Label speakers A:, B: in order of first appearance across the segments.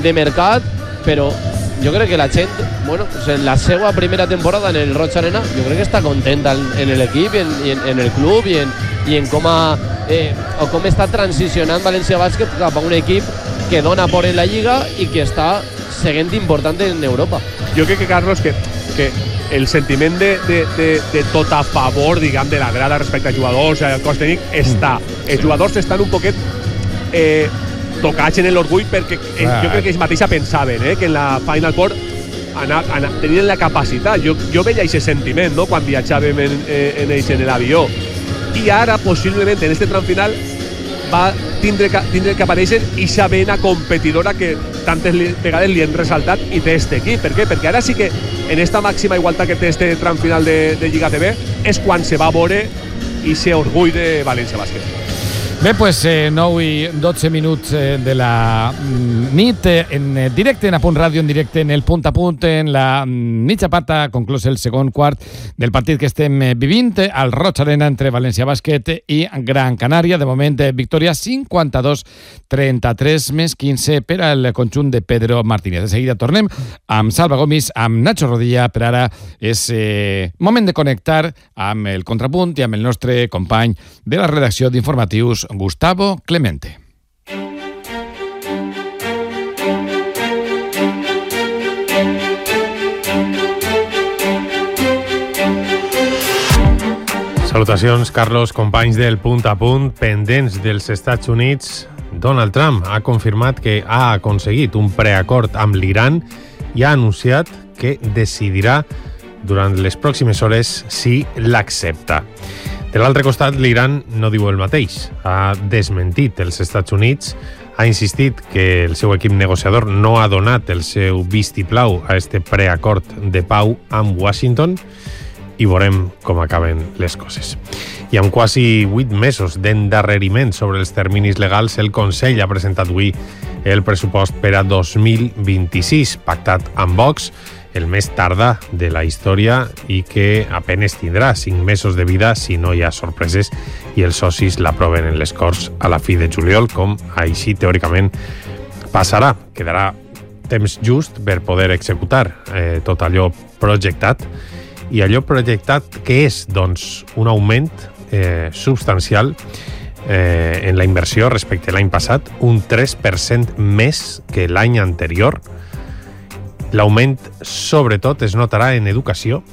A: de mercat, però jo crec que la gent, bueno, pues en la seva primera temporada en el Roig Arena, jo crec que està contenta en l'equip i en el club i en com està transicionant València Bàsquet cap a un equip que dona por en la Lliga i que està seguint important en Europa.
B: Jo crec que, Carlos, que el sentiment de tot a favor, diguem, de la grada respecte als jugadors, al cos tècnic, està. Els jugadors estan un poquet tocats en l'orgull perquè jo crec que ells mateixos pensaven que en la Final Four tenien la capacitat. Jo veia aquest sentiment, no?, quan viatjàvem en l'avió. I ara, possiblement, en aquest tram final va tindre que aparèixer aquesta vena competidora que tantes vegades li hem ressaltat i té este equip. Per què? Perquè ara sí que en esta màxima igualtat que té este tram final de Lliga CB és quan se va veure aquest orgull de València Bàsquet.
C: Bé, pues 9 i 12 minuts de la nit en directe, en Apunt Ràdio, en directe en el Punt a Punt, en la mitja part, conclòs el segon quart del partit que estem vivint al Roig Arena entre València Bàsquet i Gran Canària. De moment, victòria 52-33 més 15 per al conjunt de Pedro Martínez. De seguida tornem amb Salva Gomis, amb Nacho Rodilla. Per ara és moment de connectar amb el Contrapunt i amb el nostre company de la redacció d'informatius, Gustavo Clemente.
D: Salutacions, Carlos, companys del Punt a Punt. Pendents dels Estats Units, Donald Trump ha confirmat que ha aconseguit un preacord amb l'Iran i ha anunciat que decidirà durant les pròximes hores si l'accepta. De l'altre costat, l'Iran no diu el mateix. Ha desmentit els Estats Units, ha insistit que el seu equip negociador no ha donat el seu vistiplau a este preacord de pau amb Washington i veurem com acaben les coses. I amb quasi 8 mesos d'endarreriment sobre els terminis legals, el Consell ha presentat avui el pressupost per a 2026, pactat amb Vox, el més tardà de la història i que apenes tindrà 5 mesos de vida si no hi ha sorpreses i els socis l'aproven en les Corts a la fi de juliol, com així teòricament passarà. Quedarà temps just per poder executar tot allò projectat. I allò projectat que és, doncs, un augment substancial en la inversió respecte a l'any passat, un 3% més que l'any anterior. L'augment, sobretot, es notarà en educació,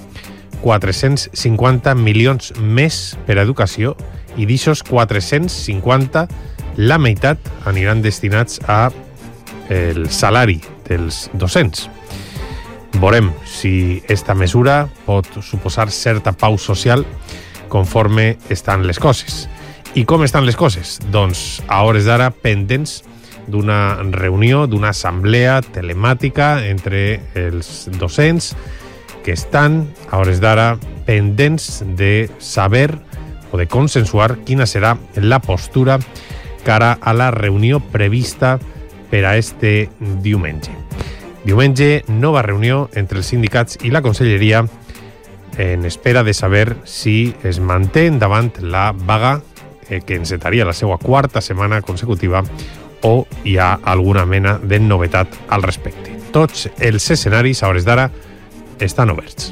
D: 450 milions més per a educació i d'aixòs 450, la meitat aniran destinats a el salari dels docents. Veurem si esta mesura pot suposar certa pau social conforme estan les coses. I com estan les coses? Doncs a hores d'ara pendents d'una reunió, d'una assemblea telemàtica entre els docents que estan, a hores d'ara, pendents de saber o de consensuar quina serà la postura cara a la reunió prevista per a este diumenge. Diumenge, nova reunió entre els sindicats i la conselleria en espera de saber si es manté endavant la vaga que encetaria la seva quarta setmana consecutiva o hi ha alguna mena de novetat al respecte. Tots els escenaris a hores d'ara estan oberts.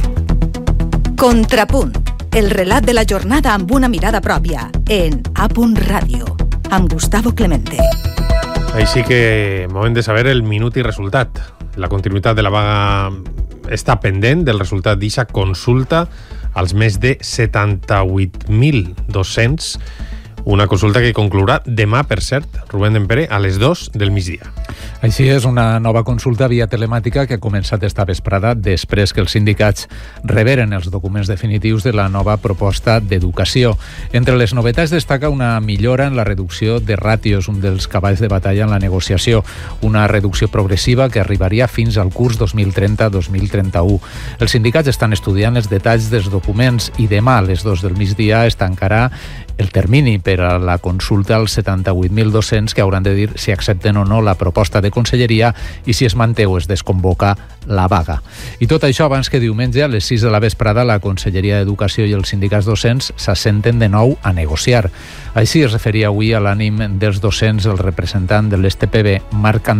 E: Contrapunt, el relat de la jornada amb una mirada pròpia en Apunt Ràdio, amb Gustavo Clemente.
D: Així que moment de saber el minut i resultat. La continuïtat de la vaga està pendent del resultat d'eixa consulta als més de 78.000 docents. Una consulta que conclourà demà, per cert, Rubén Dempere, a les 2 del migdia.
F: Així és, una nova consulta via telemàtica que ha començat esta vesprada després que els sindicats reberen els documents definitius de la nova proposta d'educació. Entre les novetats destaca una millora en la reducció de ràtios, un dels cavalls de batalla en la negociació, una reducció progressiva que arribaria fins al curs 2030-2031. Els sindicats estan estudiant els detalls dels documents i demà a les 2 del migdia es tancarà el termini per a la consulta als 78.000 docents que hauran de dir si accepten o no la proposta de conselleria i si es manté o es desconvoca la vaga. I tot això abans que diumenge a les 6 de la vesprada la Conselleria d'Educació i els sindicats docents s'assenten de nou a negociar. Així es referia avui a l'ànim dels docents el representant de l'STPB, Marc Candela.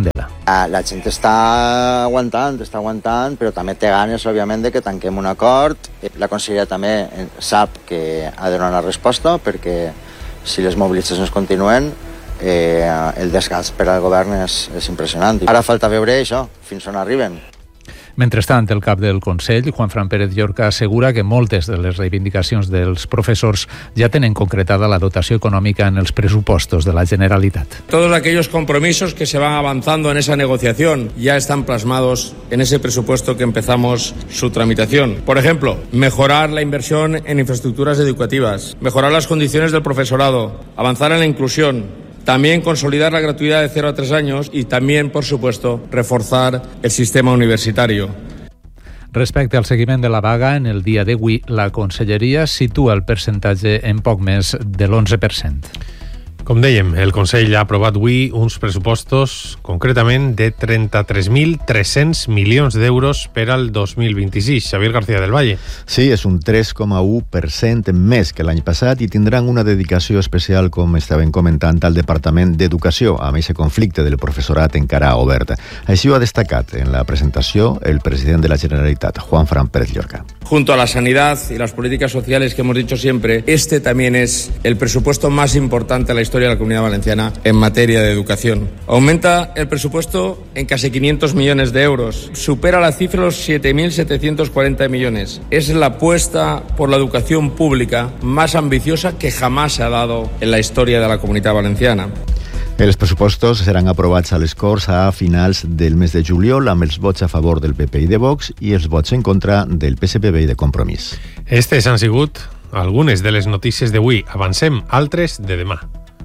G: La gent està aguantant, però també té ganes, òbviament, de que tanquem un acord. La conselleria també sap que ha de donar una resposta, perquè si les mobilitzacions continuen, el desgast per al govern és impressionant. Ara falta veure això, fins on arriben.
F: Mentrestant, el cap del Consell, Juanfran Pérez Llorca, assegura que moltes de les reivindicacions dels professors ja tenen concretada la dotació econòmica en els pressupostos de la Generalitat.
H: Todos aquellos compromisos que se van avanzando en esa negociación ya están plasmados en ese presupuesto que empezamos su tramitación. Por ejemplo, mejorar la inversión en infraestructuras educativas, mejorar las condiciones del profesorado, avanzar en la inclusión, también consolidar la gratuidad de 0 a 3 años y también, por supuesto, reforzar el sistema universitario.
F: Respecte al seguiment de la vaga, en el dia d'avui, la Conselleria situa el percentatge en poc més de l'11%.
D: Com dèiem, el Consell ha aprovat avui uns pressupostos, concretament de 33.300 milions d'euros per al 2026. Xavier García del Valle.
I: Sí, és un 3,1% més que l'any passat i tindran una dedicació especial, com estaven comentant, al Departament d'Educació, amb aquest conflicte del professorat encara obert. Així ho ha destacat en la presentació el president de la Generalitat, Juanfran Pérez Llorca.
H: Junto a la sanidad y las políticas sociales que hemos dicho siempre, este también es el presupuesto más importante de la historia de la Comunidad Valenciana en materia de educación. Aumenta el presupuesto en casi 500 millones de euros. Supera la cifra de los 7.740 millones. Es la apuesta por la educación pública más ambiciosa que jamás se ha dado en la historia de la Comunidad Valenciana.
I: Els pressupostos seran aprovats a les Corts a finals del mes de juliol amb els vots a favor del PP i de Vox i els vots en contra del PSPB i de Compromís.
D: Estes han sigut algunes de les notícies d'avui. Avancem altres de demà.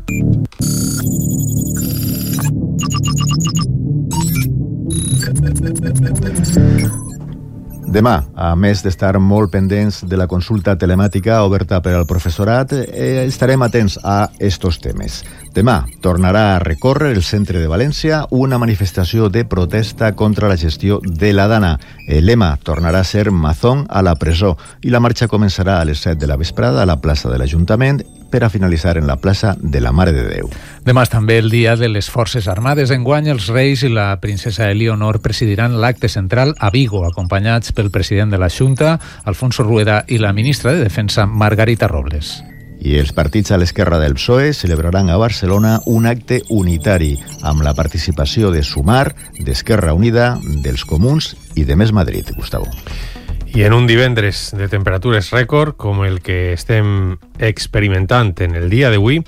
I: Demà, a més d'estar molt pendents de la consulta telemàtica oberta per al professorat, estarem atents a estos temes. Demà tornarà a recórrer el centre de València una manifestació de protesta contra la gestió de la Dana. El lema tornarà a ser Mazón a la presó i la marxa començarà a les 7 de la vesprada a la plaça de l'Ajuntament per a finalitzar en la plaça de la Mare de Déu.
F: Demà és també el dia de les Forces Armades. Enguany, els reis i la princesa Eleonor presidiran l'acte central a Vigo, acompanyats pel president de la Xunta, Alfonso Rueda, i la ministra de Defensa, Margarita Robles.
I: I els partits a l'esquerra del PSOE celebraran a Barcelona un acte unitari amb la participació de Sumar, d'Esquerra Unida, dels Comuns i de Més Madrid. Gustavo.
D: I en un divendres de temperatures rècord, com el que estem experimentant en el dia d'avui,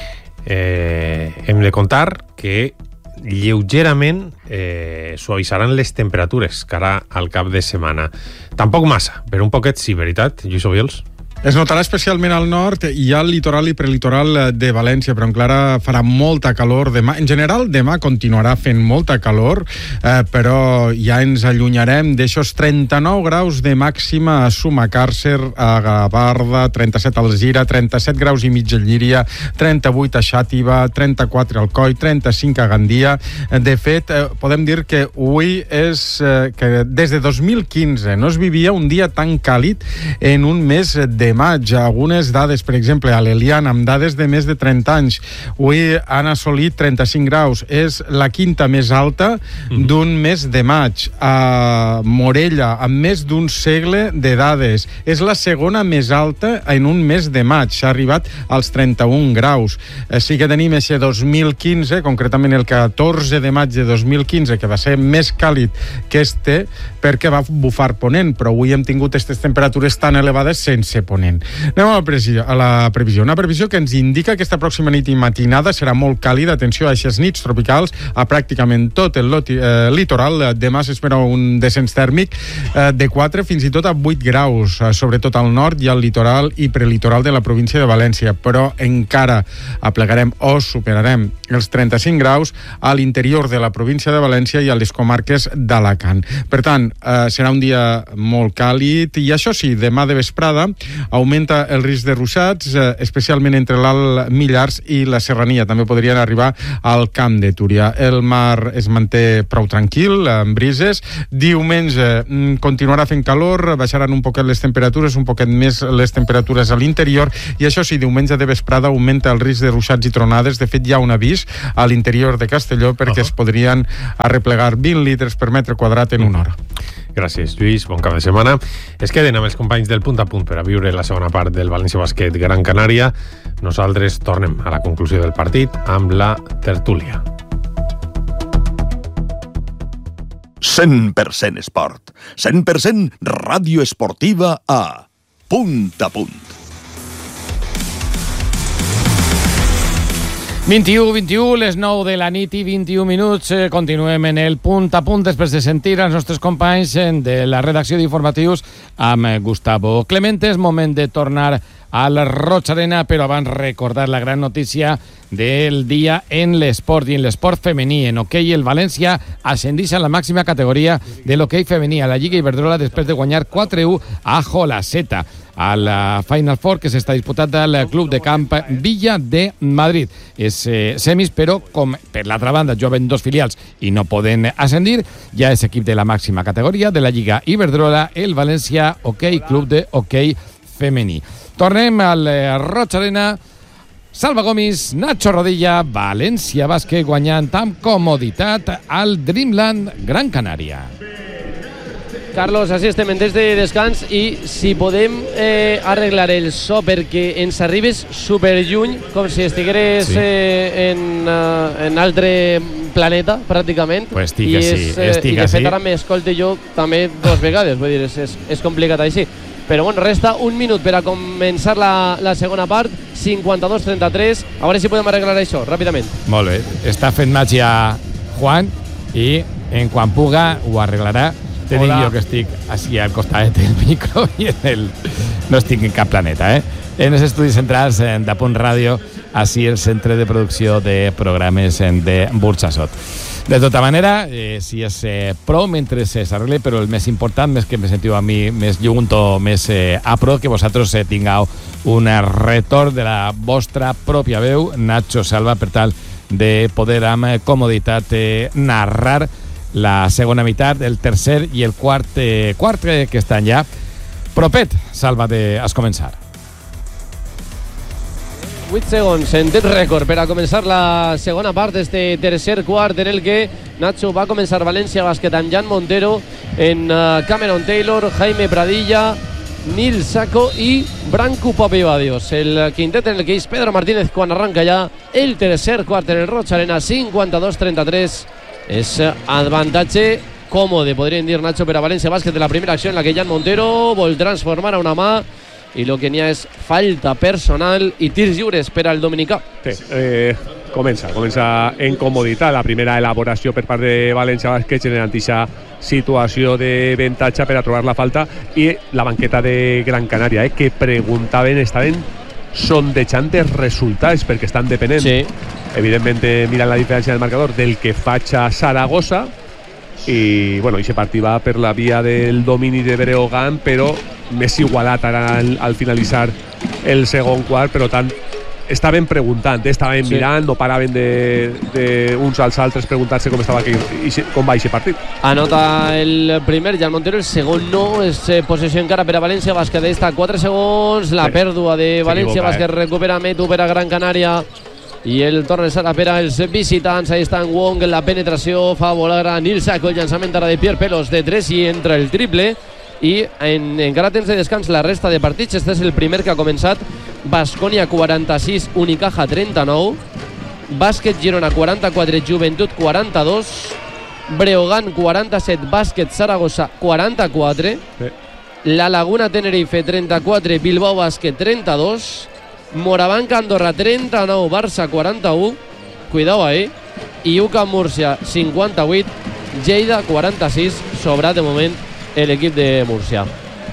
D: hem de contar que lleugerament suavitzaran les temperatures cara al cap de setmana. Tampoc massa, però un poquet sí, veritat, Lluís Obiols?
J: Es notarà especialment al nord i al litoral i prelitoral de València, però encara farà molta calor demà. En general, demà continuarà fent molta calor, però ja ens allunyarem d'aixòs 39 graus de màxima a Sumacàrcer, a Gavarda, 37 a Alzira, 37 graus i mig a Llíria, 38 a Xàtiva, 34 al Coi, 35 a Gandia. De fet, podem dir que avui és que des de 2015 no es vivia un dia tan càlid en un mes de maig. Algunes dades, per exemple, a l'Eliana, amb dades de més de 30 anys, avui han assolit 35 graus. És la quinta més alta d'un mes de maig. A Morella, amb més d'un segle de dades. És la segona més alta en un mes de maig. S'ha arribat als 31 graus. Sí que tenim aquest 2015, concretament el 14 de maig de 2015, que va ser més càlid que este, perquè va bufar ponent, però avui hem tingut aquestes temperatures tan elevades sense ponent. Anem a la previsió. Una previsió que ens indica que aquesta pròxima nit i matinada serà molt càlida. Atenció a aquestes nits tropicals a pràcticament tot el litoral. Demà s'espera un descens tèrmic de 4 fins i tot a 8 graus, sobretot al nord i al litoral i prelitoral de la província de València, però encara aplegarem o superarem els 35 graus a l'interior de la província de València i a les comarques d'Alacant. Per tant, serà un dia molt càlid i això sí, demà de vesprada augmenta el risc de ruixats, especialment entre l'Alt Millars i la Serrania. També podrien arribar al Camp de Túria. El mar es manté prou tranquil, amb brises. Diumenge continuarà fent calor, baixaran un poquet les temperatures, un poquet més les temperatures a l'interior, i això sí, diumenge de vesprada augmenta el risc de ruixats i tronades. De fet, hi ha un avís a l'interior de Castelló perquè es podrien arreplegar 20 litres per metre quadrat en una hora.
D: Gràcies, Lluís. Bon cap de setmana. Es queden amb els companys del Punt a Punt per a viure la segona part del València Bàsquet Gran Canària. Nosaltres tornem a la conclusió del partit amb la tertúlia.
K: 100% esport. 100% ràdio esportiva a Punt a Punt.
C: 21, les 9 de la nit i 21 minuts. Continuem en el Punt a Punt després de sentir els nostres companys de la redacció d'informatius amb Gustavo Clemente. És moment de tornar al Roig Arena, però abans recordar la gran notícia del dia en l'esport i en l'esport femení. En hoquei, el València ascendeix a la màxima categoria de l'hoquei femení a la Lliga Iberdrola després de guanyar 4-1 a Jolaceta a la Final Four que s'està disputant al Club de Camp Villa de Madrid. És semis, però com per l'altra banda juguen dos filials i no poden ascendir, ja és equip de la màxima categoria de la Lliga Iberdrola, el València Hoquei Club de Hoquei Femení. Tornem al Roig Arena. Salva Gomis, Nacho Rodilla, València Bàsquet guanyant amb comoditat al Dreamland Gran Canària.
A: Carlos, així estem en temps de descans i si podem arreglar el so perquè ens arribes superlluny, com si estigueres en altre planeta, pràcticament.
C: Pues estic així.
A: I de fet ara m'escolte jo també dos vegades, vull dir, és complicat així. Però bueno, resta un minut per a començar la segona part, 52-33. A veure si podem arreglar això, ràpidament.
C: Molt bé, està fent màgia Juan i en quan puga ho arreglarà. Te dic jo que estic així al costat del micro i no estic en cap planeta, en els estudis centrals de Punt Ràdio, així el centre de producció de programes de Burxassot. De tota manera, si és prou mentre s'arregle, però el més important, més que me sentiu a mi més llunt o més a pro, que vosaltres tingueu un retorn de la vostra pròpia veu, Nacho Salva, per tal de poder amb comoditat narrar la segona meitat, el tercer i el quart que estan ja propet, Salva, a començar.
A: 8 segons en temps rècord per a començar la segona part d'este tercer quart en el que Nacho va començar València Bàsquet amb Jan Montero, en Cameron Taylor, Jaime Pradilla, Nil Saco i Branco Papibadios. El quintet en el que és Pedro Martínez quan arranca ja el tercer quart en el Roig Arena, 52-33. És avantatge còmode, podríem dir, Nacho, per a València Bàsquet de la primera acció en la que Jan Montero vol transformar a una mà i el que n'hi ha és falta personal i tirs lliures per al dominicà.
B: Sí, comença en comoditat la primera elaboració per part de València Bàsquet, generant aquesta situació de avantatge per a trobar la falta, i la banqueta de Gran Canària, que estaven sondejant els resultats perquè estan depenent, evidentment mirant la diferència del marcador del que faig a Saragossa, i bueno, aquest partit va per la via del domini de Breogán, però més igualat ara al finalitzar el segon quart, però tant estaven preguntant, estaven mirant, no paraven uns als altres preguntar-se com va aquest partit.
A: Anota el primer Jan Montero, el segon no, és possessió encara per a València Bàsquet, està 4 segons, la pèrdua de València Bàsquet, recupera Metu per a Gran Canària i el torna a per als visitants. Ahí està en Wong, la penetració fa volar a Nil Saco, el llançament ara de Pierre Pelos de 3 i entra el triple. I encara temps de descans la resta de partits. Este és el primer que ha començat. Baskonia 46, Unicaja 39, Bàsquet Girona 44, Joventut 42, Breogán 47, Bàsquet Saragossa 44, La Laguna Tenerife 34, Bilbao Bàsquet 32, Morabanca Andorra 39, Barça 41, cuidao ahí, i UCAM Múrcia 58, Lleida 46, sobrat de moment l'equip de Múrcia.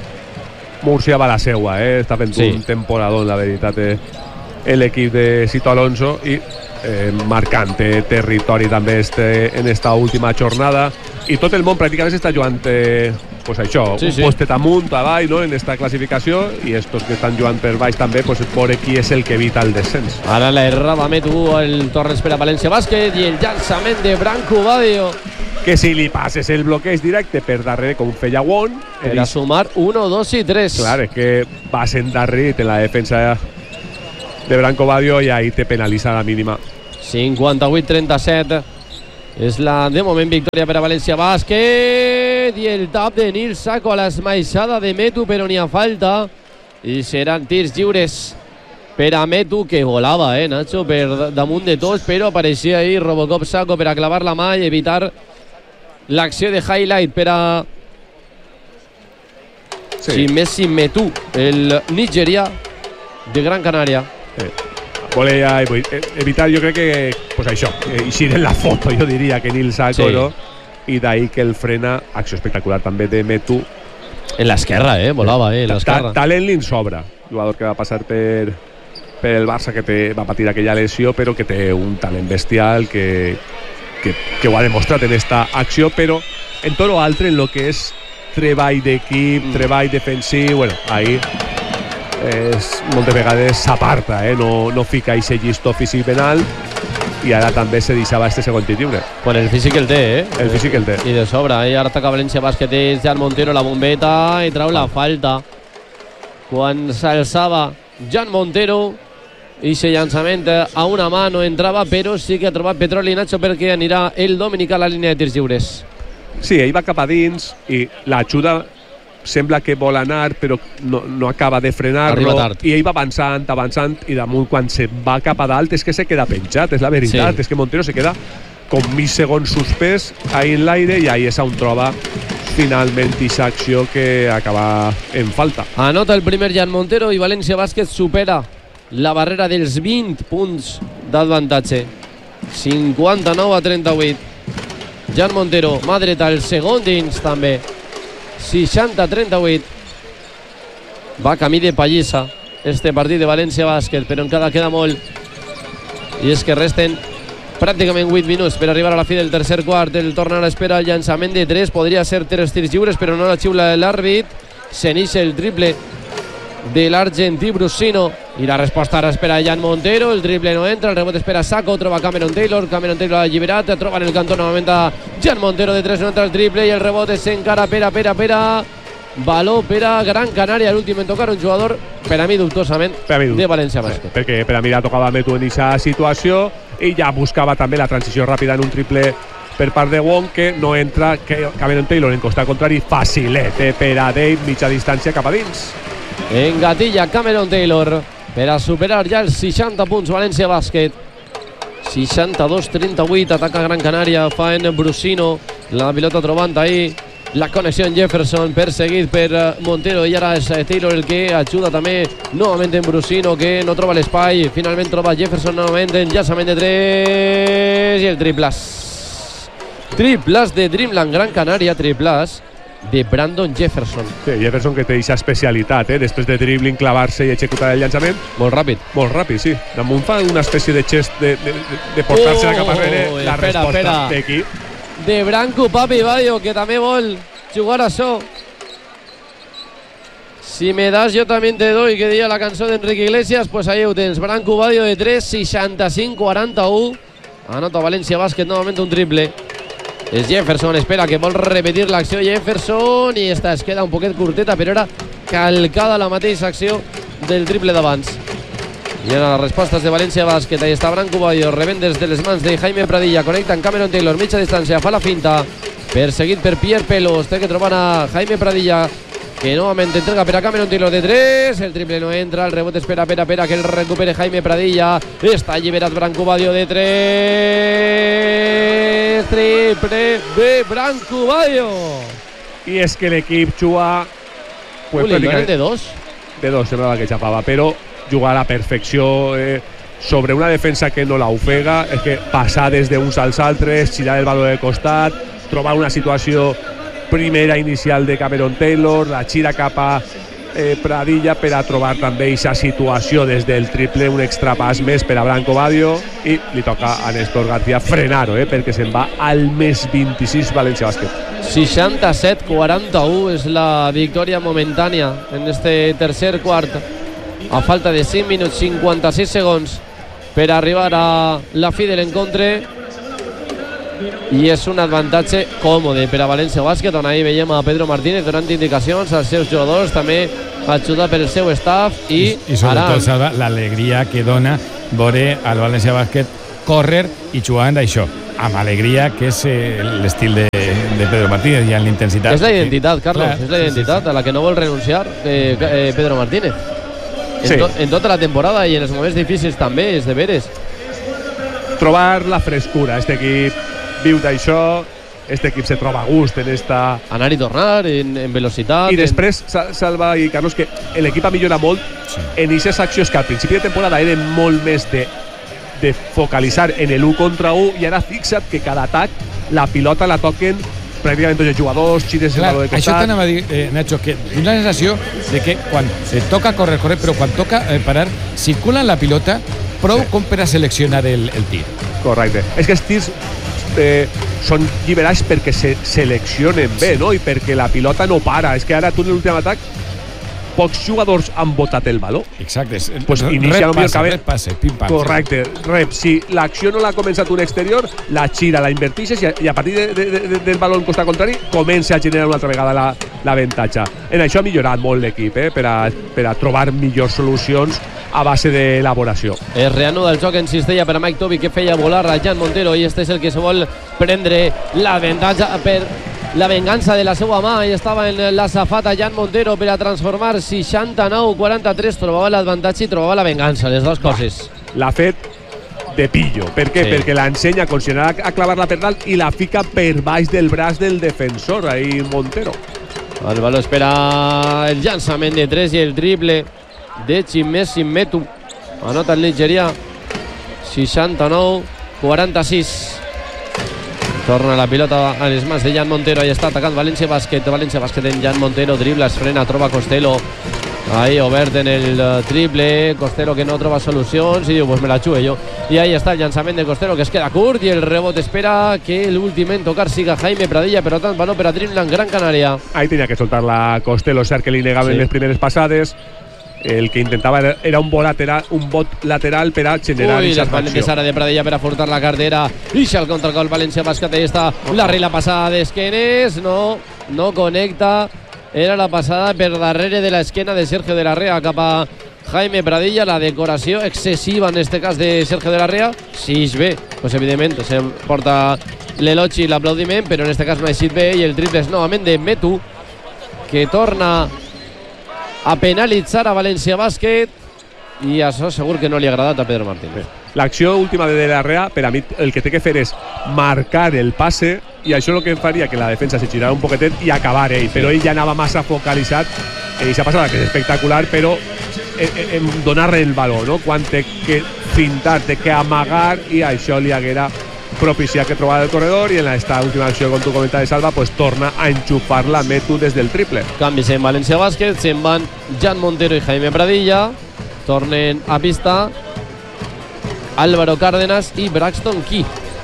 B: Múrcia va a la seua, està fent un temporador, la veritat, l'equip de Sito Alonso, i marcant territori també en esta última jornada, i tot el món pràcticament està jugant pues això,
A: Sí,
B: un
A: sí.
B: postet amunt, avall, no?, en esta classificació, i estos que estan jugant per baix també, pues veure qui és el que evita el descens.
A: Ara la errada Metu, el Torres per a València Bàsquet i el llançament de Branco Badio
B: Que si li passes el bloqueig directe per darrere, com feia Won,
A: per a sumar 1, 2 i 3.
B: clar, és que vas endarrerit en la defensa de Branco Badio i ahí te penalitza la mínima.
A: 58-37. És la, de moment, victòria per a València Bàsquet i el tap de Nil Saco a l'esmaixada de Metu, però n'hi ha falta i seran tirs lliures per a Metu, que volava, Nacho, per damunt de tots, però apareixia ahí Robocop Saco per a clavar la mà i evitar l'acció de highlight per a Messi Metu, el nigerià de Gran Canària.
B: Volia evitar, jo crec que pues això, eixir en la foto, jo diria que Nil Saco,
A: Sí.
B: no? I d'ahí que el frena, acció espectacular també de Metu.
A: En l'esquerra, volava, en l'esquerra.
B: Talent li en sobra, jugador que va passar per el Barça, que va patir aquella lesió, però que té un talent bestial, que ho ha demostrat en esta acció, però en tot l'altre, en lo que és treball d'equip, treball defensiu, bueno, ahí moltes vegades s'aparta, no fica aquest llistó físic ben alt, i ara també se deixava este segon tir lliure.
A: Pues el físic el té,
B: El físic el té.
A: I de sobre, ara ataca València Bàsquet, és Jan Montero, la bombeta, i trau la falta. Quan s'alçava Jan Montero, i se llançament a una mà no entrava, però sí que ha trobat petroli, Nacho, perquè anirà el Dominic a la línia de tirs lliures.
B: Sí, ell va cap a dins i l'ajuda sembla que vol anar, però no acaba de frenar-lo.
A: Arriba tard.
B: I ell va avançant, i damunt, quan se va cap a dalt, és que se queda penjat, és la veritat.
A: Sí.
B: És que Montero se queda com mig segon suspès ahí en l'aire, i ahí és on troba finalment aquesta acció que acaba en falta.
A: Anota el primer Jan Montero i València Bàsquet supera la barrera dels 20 punts d'avantatge. 59-38. Jan Montero, mà dreta, el segon dins també. 60-38. Va camí de pallissa este partit de València Bàsquet, però encara queda molt. I és que resten pràcticament 8 minuts per arribar a la fi del tercer quart. El tornar a esperar el llançament de 3. Podria ser 3 tirs lliures, però no la xiula l'àrbit. Se n'ix el triple de l'argentí Brusino, i la resposta ara espera Jan Montero. El triple no entra, el rebot espera Saco, troba Cameron Taylor l'ha alliberat, troba en el cantó novament a Jan Montero de 3, no entra el triple, i el rebot és encara pera valor per a Gran Canària, l'últim en tocar un jugador per a mi dubtosament de València Bàsquet,
B: perquè per a mi la tocava Metu en aquesta situació, i ja buscava també la transició ràpida en un triple per part de Wong, que no entra, que Cameron Taylor en costat contrari, facilet per a Dave, mitja distància cap a dins.
A: Engatilla Cameron Taylor per a superar ja els 60 punts València Bàsquet. 62-38, ataca Gran Canària, fa en Brusino, la pilota trobant ahí la connexió en Jefferson, perseguit per Montero, i ara és Taylor el que ajuda també novament en Brusino, que no troba l'espai, finalment troba Jefferson novament en llançament de 3 i el triples de Dreamland Gran Canària, triples de Brandon Jefferson.
B: Sí, Jefferson, que té aquesta especialitat, després de dribbling, clavar-se i executar el llançament.
A: Molt ràpid.
B: Molt ràpid, sí. Damunt fa una espècie de gest de portar-se cap arrere. La resposta d'equip
A: de Branco Papi Badio, que també vol jugar a això. Si me das yo también te doy, que diga la cançó d'Enrique Iglesias, pues ahí ho tens. Branco Badio de 3, 65-41. Anota València Bàsquet novament un triple. És Jefferson, espera, que vol repetir l'acció Jefferson, i esta es queda un poquet curteta, però era calcada la mateixa acció del triple d'abans. I ara les respostes de València Bàsquet. Ahí està Branco Badio, rebent des de les mans de Jaime Pradilla, connecta en Cameron Taylor, mitja distància, fa la finta, perseguit per Pierre Pelos, té que trobar a Jaime Pradilla, que novament entrega per a Cameron Taylor de 3, el triple no entra, el rebot espera que el recupere Jaime Pradilla, està alliberat Branco Badio de 3, triple de Branco Badio.
B: I és que l'equip juga
A: Pues de 2.
B: De 2 semblava que xapava, però jugar a la perfecció sobre una defensa que no la ofega, és que passar des d'uns als altres, girar el valor de costat, trobar una situació primera inicial de Cameron Taylor, la gira cap a Pradilla per a trobar també aquesta situació des del triple, un extra pas més per a Branco Badio, i li toca a Néstor García frenar-ho, perquè se'n va al més 26 València Bàsquet.
A: 67-41 és la victòria momentània en este tercer quart, a falta de 5 minuts 56 segons per arribar a la fi de l'encontre, i és un avantatge còmode per a València Bàsquet, on ahir veiem a Pedro Martínez donant indicacions als seus jugadors, també ajudat pel seu staff, i
C: sobretot, Salva, l'alegria que dona veure al València Bàsquet córrer i jugant d'això, amb alegria, que és l'estil de Pedro Martínez, i amb l'intensitat.
A: És la identitat, Carlos, és la identitat a la que no vol renunciar Pedro Martínez. En tota la temporada i en els moments difícils també, és de veres.
B: Trobar la frescura, este equip viu d'això, este equip se troba a gust en esta...
A: Anar i tornar en velocitat.
B: I després, Salva i Carlos, que l'equip ha millorat molt en aquestes accions que al principi de temporada eren molt més de focalitzar en el 1 contra 1, i ara fixa't que cada atac la pilota la toquen pràcticament tots els jugadors, xires el valor de costat.
C: Això t'anava a dir, Nacho, que tinc la sensació de que quan toca córrer, però quan toca parar, circula la pilota prou com per a seleccionar el tir.
B: Correcte. És que els tirs són lliberats perquè se seleccionen bé, no? I perquè la pilota no para. És que ara tu en l'últim atac pocs jugadors han botat el valor.
C: Exacte.
B: Pues inicia
C: rep passe, pim pam.
B: Correcte, rep. Si l'acció no l'ha començat un exterior, la gira, la invertixes, i a partir del valor en costat contrari comença a generar una altra vegada l'avantatge. En això ha millorat molt l'equip, per a trobar millors solucions a base d'elaboració.
A: Es reanuda el joc en cistella per a Mike Toby, que feia volar a Jan Montero, i este és el que se vol prendre l'avantatge per la vengança de la seva mà. I estava en la safata Jan Montero per a transformar 69-43. Trobava l'avantatge i trobava la vengança, les dues coses.
B: L'ha fet de pillo. Per què? Sí. Perquè l'ensenya a considerar a clavar-la per dalt i la fica per baix del braç del defensor, ahí Montero.
A: El valor espera el llançament de 3 i el triple de Chimezie Metu. Anota el Nigeria. 69-46. Torna la pilota a les mans de Jan Montero. Ahí està atacant València Bàsquet. València Bàsquet en Jan Montero. Dribla, es frena, troba Costello. Ahí obert en el triple. Costello que no troba solucions i diu, pues me la xuve jo. I ahí està el llançament de Costello, que es queda curt, i el rebot espera que l'últim en tocar siga Jaime Pradilla, però tant baló per a dribla en Gran Canària.
B: Ahí tenia que soltar la Costello, cert que li negaven les primeres passades. El que intentava era un bot lateral per a generar aquesta acció.
A: Les ara de Pradilla per a furtar la cartera. Ixa el contragol València Bàsquet. Ahí està la regla passada d'esquenes. No connecta. Era la passada per darrere de l'esquena de Sergio de la Rea cap a Jaime Pradilla. La decoració excessiva en este cas de Sergio de la Rea. Si és bé, pues evidentment se porta l'elogi i l'aplaudiment, però en este cas no ha eixit bé, i el triple és novament de Metu, que torna a penalitzar a València Bàsquet, i això segur que no li ha agradat a Pedro Martínez.
B: L'acció última de la Rea, per a mi el que té que fer és marcar el passe, i això és el que faria que la defensa se girara un poquetet i acabar ell, però ell ja anava massa focalitzat en aquesta passada, que és espectacular, però en donar el valor, no? Quan té que fintar, té que amagar, i això li haguera propiciat que trobava el corredor, i en esta última acció, com tu comentaves, Salva, pues torna a enxufar la Metu des del triple.
A: Canvis en València Bàsquet, se'n van Jan Montero i Jaime Pradilla, tornen a pista Álvaro Cárdenas i Braxton Key.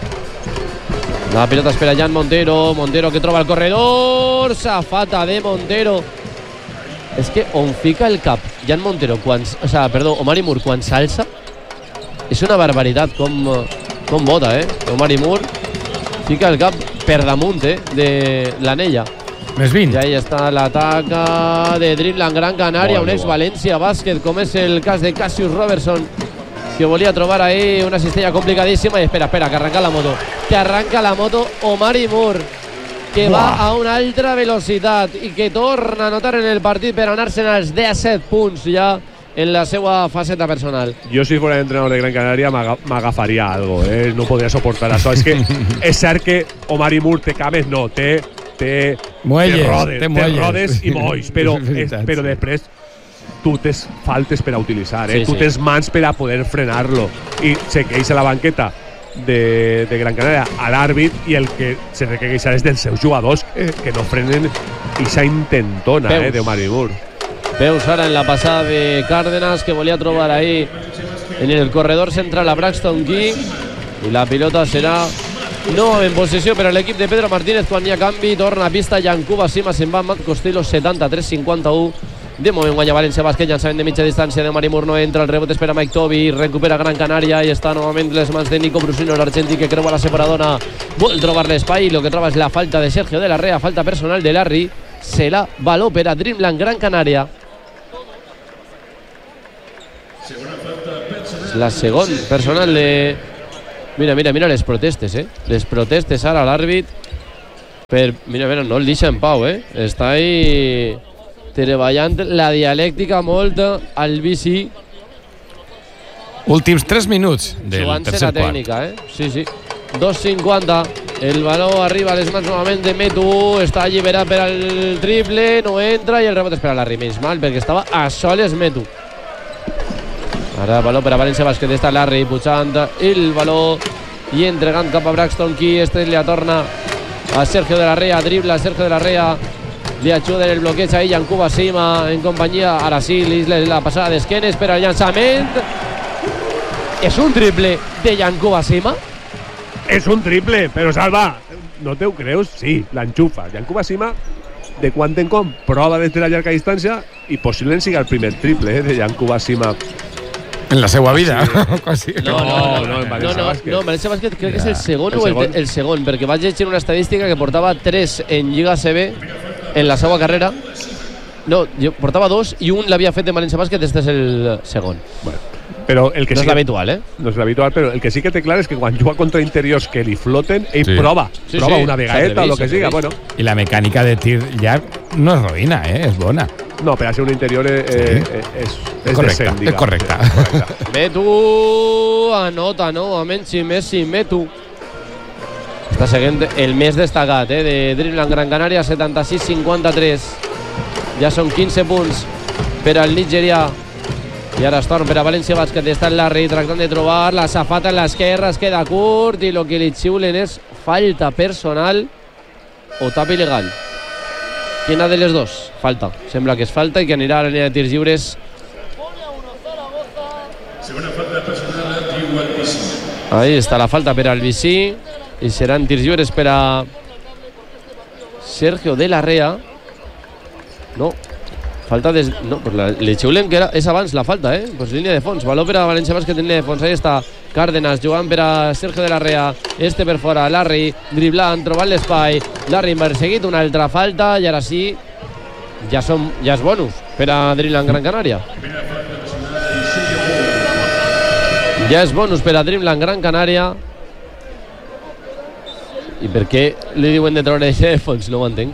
A: La pilota espera Jan Montero, Montero que troba el corredor, safata de Montero. És que on fica el cap Jan Montero, Omari Moore quan s'alça, és una barbaritat com bota, Omari Moore fica el cap per damunt de l'anella.
C: Més 20.
A: I ahí està l'atac de dribble en Gran Canària, un ex-València Bàsquet, com és el cas de Cassius Robertson, que volia trobar ahí una cistella complicadíssima. I espera, que arranca la moto Omari Moore, que va a una altra velocitat i que torna a anotar en el partit per anar-se'n als 17 punts ja en la seva faceta personal.
B: Jo, si fos entrenador de Gran Canària, m'agafaria algo, no podria soportar això. És que és cert que Omari Moore té cames, no, té rodes i molls, però després tu tens faltes per a utilitzar, tu tens mans per a poder frenar-lo, i se queixa la banqueta de Gran Canària a l'àrbit, i el que se té que queixar és dels seus jugadors que no frenen aquesta intentona d'Omari Moore.
A: Veus ara en la passada de Cárdenas, que volia trobar ahí en el corredor central a Braxton Key, i la pilota serà No en possessió per a l'equip de Pedro Martínez quan hi ha canvi, torna a pista Yankuba Sima, se'n va Matt Costello, 73-51. De moment guanya València Bàsquet, llançament de mitja distància de Mari Mur, no entra, el rebot espera Mike Tobi, recupera Gran Canària i està novament les mans de Nico Brusino, l'argentí que creua la separadora, vol trobar l'espai, lo que troba és la falta de Sergio de la Rea, falta personal de Larry, se la való per a Dreamland Gran Canària. La segon personal de... Mira les protestes, les protestes ara a l'àrbit mira, no el deixa en pau, està ahí treballant la dialèctica molt al bici.
C: Últims 3 minuts del tercer quart.
A: Tècnica, sí. 2:50. El baló arriba a les mans novament de Metu. Està alliberat per al triple. No entra i el rebot és per a Larry. Menys mal perquè estava a soles Metu. Ara baló per a València Bàsquet. Està Larry pujant el baló i entregant cap a Braxton Key. Este li torna a Sergio de la Rea. Dribla Sergio de la Rea. Li ajuda en el bloqueig ahí Yankuba Sima en companyia. Ara sí, la passada d'esquenes per al llançament. És un triple de Yankuba Sima?
B: És un triple, però Salva, no te ho creus? Sí, l'enxufa. Yankuba Sima, de quan en com, prova des de la llarga distància i possiblement siga el primer triple de Yankuba Sima
C: en la seva vida.
B: Sí. No, en
A: València Bàsquet crec que és el segon el segon, perquè vaig llegir una estadística que portava 3 en Lliga CB en la seva carrera. No, portava 2 i un l'havia fet en València Bàsquet, este és el segon.
B: Bueno, però el que
A: no és l'habitual,
B: No és l'habitual, però el que sí que té clar és que quan juga contra interiors que li floten, ell prova una vegaeta o el que siga. Bueno.
C: I la mecànica de tir ja no és roïna, és bona.
B: No, per a ser un interior és decent,
C: és correcta.
A: Metu anota novament Messi Metu. Està seguint el més destacat de Dreamland Gran Canària, 76-53. Ja són 15 punts per al nigerià. I ara es torna per a València Bàsquet. Està el Larry tractant de trobar la safata en l'esquerra, es queda curt i el que li xiulen és falta personal o tap il·legal. Quina de les dos? Falta. Sembla que és falta i que anirà a la línia de tirs lliures. Ahí està la falta per al Bicí i seran tirs lliures per a Sergio de la Rea. No, falta no, pues li xiulen que és abans la falta, pues línia de fons, valor per a València Bàsquet en línia de fons. Ahí està Cárdenas jugant per a Sergio de la Rea, per fora, Larry driblant, trobant l'espai, Larry perseguit, una altra falta i ara sí ja és bonus per a Dreamland Gran Canària. Ja és bonus per a Dreamland Gran Canària. I per què li diuen de treure línia de fons? No ho entenc.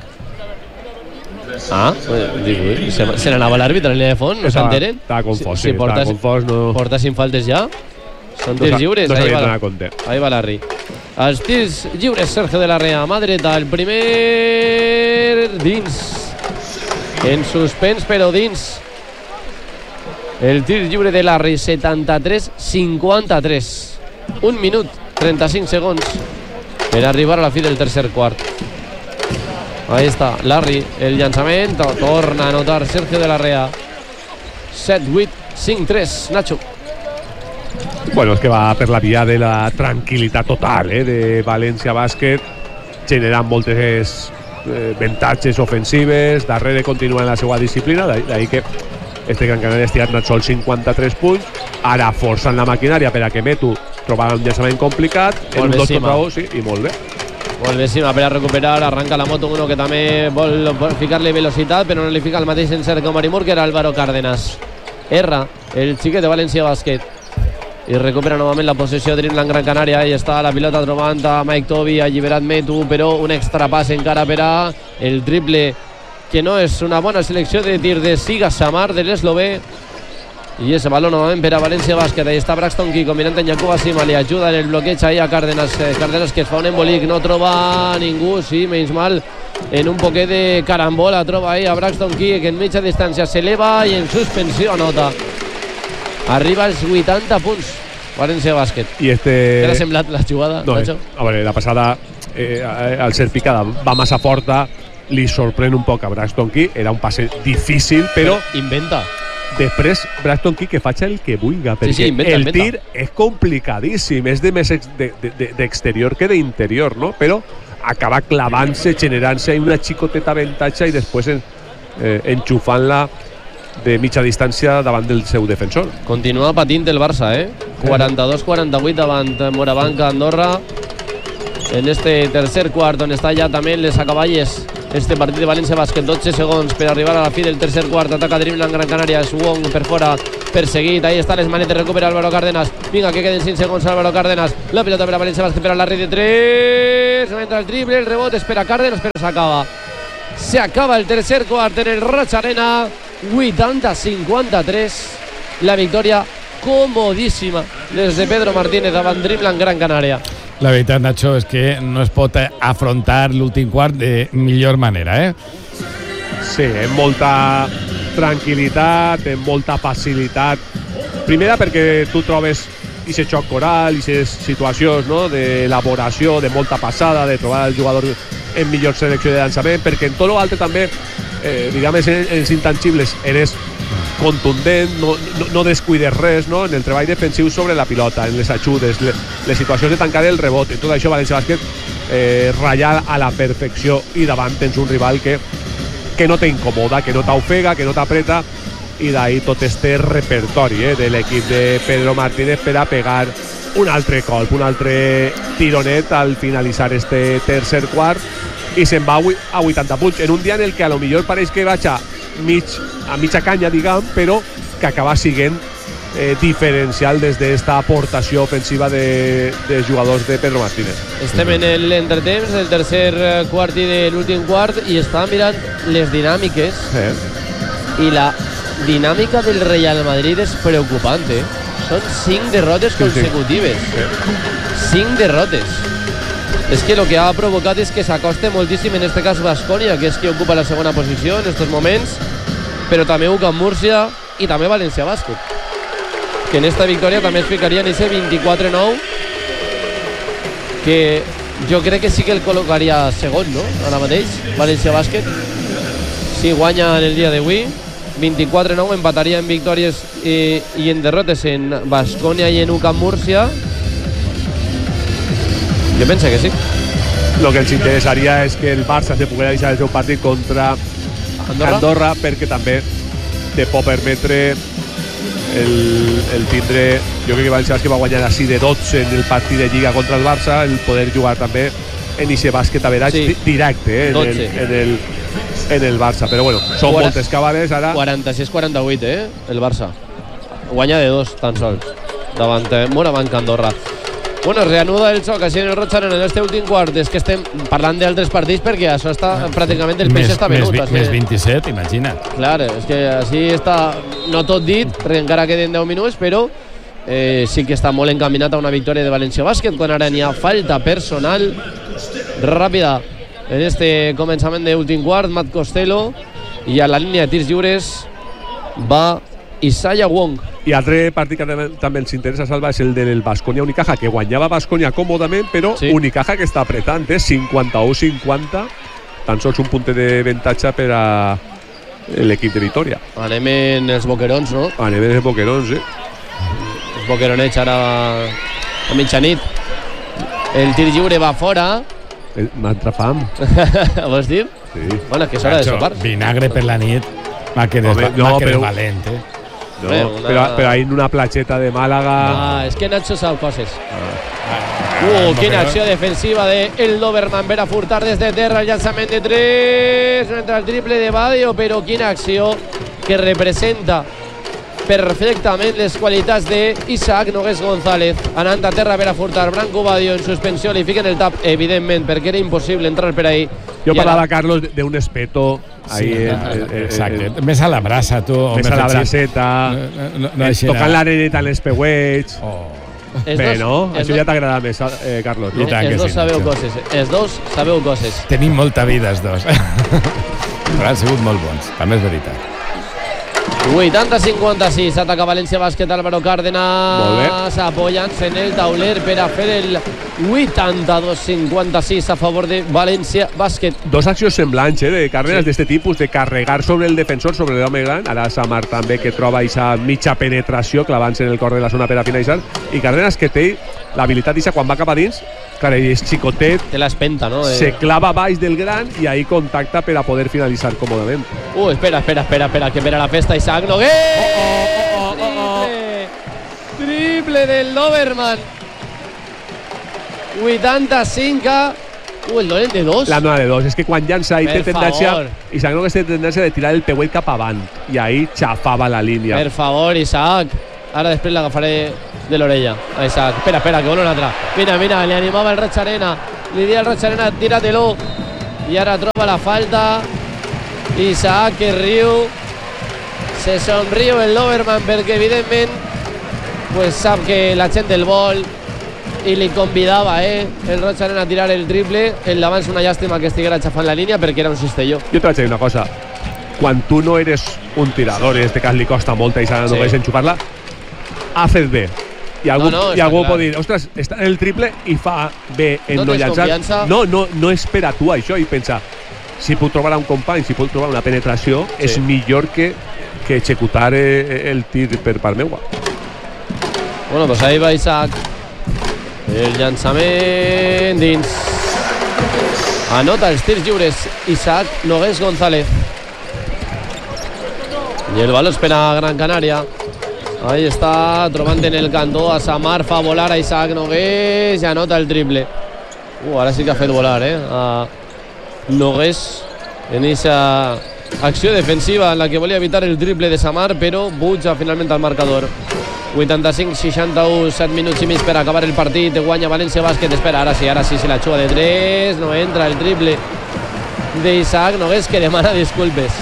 A: Se n'anava l'àrbitre a la línia de fons, no s'enteren?
B: Estava confós,
A: porta 5 faltes ja. Són tirs lliures.
B: No s'havia donat compte.
A: Ahí va Larry. Els tirs lliures, Sergio de la Rea, mà dreta, el primer dins. En suspens, però dins. El tir lliure de Larry, 73-53. 1 minut, 35 segons per arribar a la fi del tercer quart. Ahí està, Larry, el llançament, torna a anotar Sergio de la Rea. 7-8, 5-3, Nacho.
B: Bueno, és que va per la via de la tranquil·litat total de València Bàsquet, generant moltes avantatges ofensives, darrere continua en la seva disciplina, d'ahir que este Gran Canària ha tirat sols 53 punts, ara forçant la maquinària per a que Metu trobava un llançament complicat, en un 2 contra 1, sí, i molt bé.
A: Molt bé, Sima per a recuperar, arranca la moto uno que també vol ficar-li velocitat, però no li fica el mateix en Sergio Marimur, que era Álvaro Cárdenas. Erra el xiquet de València Bàsquet i recupera novament la possessió de Dreamland Gran Canària. I està la pilota trobant a Mike Tobi, alliberat Metu, però un extra pas encara per a el triple, que no és una bona selecció de tir de Siga Samar, de l'eslové. I ese balón novament per a València Bàsquet. Ahí està Braxton Key combinant en Yankuba Sima, li ajuda en el bloqueig ahí a Cárdenas. Cárdenas que es fa un embolic, no troba ningú, sí, menys mal, en un poquet de carambola troba ahí a Braxton Key, que en mitja distància s'eleva i en suspensió anota. Arriba als 80 punts València Bàsquet. Què t'ha semblat la jugada?
B: No, a veure, la passada al ser picada va massa forta, li sorprèn un poc a Braxton Key, era un passe difícil, però
A: inventa.
B: Després, Braston Key que faig el que vulga, perquè el tir és complicadíssim, és de més d'exterior que d'interior, no? Però acaba clavant-se, generant-se una xicoteta avantatge i després enxufant-la de mitja distància davant del seu defensor.
A: Continua patint el Barça, 42-48 davant Morabanca, Andorra. En este tercer quart, on està ja també les acaballes este partit de València Bàsquet. 12 segons per arribar a la fi del tercer quart. Ataca Dreamland Gran Canària, és Wong per fora, perseguit, ahí està les manetes, recupera Álvaro Cárdenas. Vinga, que queden 5 segons Álvaro Cárdenas. La pilota per a València Bàsquet, per a Larry de 3, no entra el triple, el rebot espera Cárdenas, però s'acaba. Se acaba el tercer quart en el Roig Arena, 80-53, la victòria comodíssima des de Pedro Martínez davant Dreamland Gran Canària.
C: La veritat, Nacho, és que no es pot afrontar l'últim quart de millor manera,
B: Sí, amb molta tranquil·litat, amb molta facilitat. Primera perquè tu trobes aquest xoc coral, aquestes situacions, no?, d'elaboració, de molta passada, de trobar el jugador en millor selecció de llançament, perquè en tot l'altre també, diguem, en els intangibles eres contundent, no descuides res, no?, en el treball defensiu sobre la pilota, en les ajudes, les situacions de tancar el rebot. En tot això València Bàsquet ratllar a la perfecció, i davant tens un rival que no t'incomoda, que no t'ofega, que no t'apreta, i d'ahí tot este repertori de l'equip de Pedro Martínez per a pegar un altre colp, un altre tironet al finalitzar este tercer quart, i se'n va a 80 punts en un dia en el que a lo millor pareix que vaig a mitja canya, diguem, però que acaba sent diferencial des d'esta aportació ofensiva de jugadors de Pedro Martínez.
A: Estem en l'entretemps del tercer quart i de l'últim quart i estàvem mirant les dinàmiques i la dinàmica del Real Madrid és preocupant, Són 5 derrotes consecutives. 5 derrotes. És que el que ha provocat és que s'acosta moltíssim, en este cas Baskonia, que és qui ocupa la segona posició en estos moments, però també UCAM Múrcia i també València Bàsquet, que en esta victòria també es ficaria en ese 24-9, que jo crec que sí que el col·locaria segon, no?, ara mateix, València Bàsquet. Si guanya en el dia d'avui, 24-9, empataria en victòries i en derrotes en Baskonia i en UCAM Múrcia. Jo penso que sí.
B: Lo que ens interessaria és que el Barça se poguera deixar el seu partit contra Andorra, perquè també te pot permetre el tindre, jo crec que València Bàsquet va guanyar així de 12 en el partit de Lliga contra el Barça, el poder jugar també en aquest bàsquet average directe en el Barça, però bueno, són moltes cabales ara.
A: 46-48, el Barça guanya de 2 tan sols davant Morabanca, Andorra. Bueno, reanuda el xoc així en el Roig Arena en este últim quart. És que estem parlant d'altres partits perquè això està pràcticament el peix està venut.
C: Més 27, imagina't.
A: Clar, és que així està no tot dit, perquè encara queden 10 minuts, però sí que està molt encaminat a una victòria de València Bàsquet, quan ara n'hi ha falta personal ràpida en este començament d'últim quart. Matt Costello, i a la línia de tirs lliures va Isaiah Wong.
B: I altre partit que també ens interessa, Salva, és el del Baskonia Unicaja, que guanyava Baskonia còmodament, però Unicaja que està apretant, 51-50, tan sols un punt d'avantatge per a l'equip de Vitoria.
A: Anem en els boquerons, no?
B: Anem en els boquerons,
A: Els boqueronets ara a mitjanit. El tir lliure va fora.
B: M'entra fam.
A: Vols dir?
B: Sí.
A: Bueno, que és hora de sopar.
C: Vinagre per la nit. Va que eres valent,
B: No, però ahí en una platxeta de Màlaga.
A: És que Nacho sap coses. Quina acció defensiva del Doberman per a furtar des de terra el llançament de 3, no entra el triple de Badio, però quina acció que representa perfectament les qualitats d'Isaac Nogués González, anant a terra per a furtar. Branco Badio en suspensió, li fiquen el tap, evidentment, perquè era impossible entrar per ahí.
B: Jo parlava, Carlos, d'un espeto.
C: Exacte, més a la brasa, tu.
B: Més a la braceta, tocant l'areneta en els peuets. Bé, no? Això ja t'agrada més, Carlos, no?
A: Els dos sabeu coses, els dos sabeu coses.
C: Tenim molta vida, els dos. Però han sigut molt bons, també és veritat.
A: 80-56, ataca València Bàsquet, Álvaro Cárdenas, apoyant-se en el tauler per a fer el 82-56 a favor de València Bàsquet.
B: Dos accions semblants, de Cárdenas d'este tipus, de carregar sobre el defensor, sobre l'home gran. Ara Samar també, que troba aquesta mitja penetració clavant-se en el cor de la zona per a finalitzar, i Cárdenas, que té l'habilitat d'issa quan va cap a dins, clar, és xicotet,
A: té l'espenta, no?
B: Se clava baix del gran i ahí contacta per a poder finalitzar còmodament.
A: Espera, que ve a la festa Isaac Nogués. Triple del Doberman. 85. El dolent de dos.
B: La nova de dos. És que quan llança ahí té tendència, Isaac Nogués té tendència de tirar el peuet cap avant i ahí xafava la línia.
A: Per favor, Isaac. Ara després l'agafaré de l'orella a Isaac. Espera, que vol una altra. Mira, li animava el Roig Arena. Li dia al Roig Arena, tira-te-lo. I ara troba la falta. Isaac que riu. Se somriu el Doberman perquè evidentment pues sap que la gent el vol i li convidava el Roig Arena a tirar el triple. El d'abans una llàstima que estiguera xafant la línia perquè era un cistelló.
B: Jo te vaig dir una cosa. Quan tu no eres un tirador, en este cas li costa molt a Isaac Nogués enxupar-la, haces bé. I algú pot dir, ostres, està en el triple i fa bé en no llançar. No espera tu això i pensa, si puc trobar un company, si puc trobar una penetració, és millor que executar el tir per part meua.
A: Bueno, pues ahí va Isaac. El llançament dins. Anota els tirs lliures Isaac Nogués González. I el baló espera Gran Canària. Ahí està, trobant en el cantó a Samar, fa volar a Isaac Nogués i anota el triple. Ara sí que ha fet volar, a Nogués en aquesta acció defensiva en la que volia evitar el triple de Samar, però puja finalment al marcador. 85-61, 7 minuts i mig per acabar el partit. Guanya València Bàsquet. Espera, ara sí, se la xuga de 3. No entra el triple d'Isaac Nogués, que demana disculpes.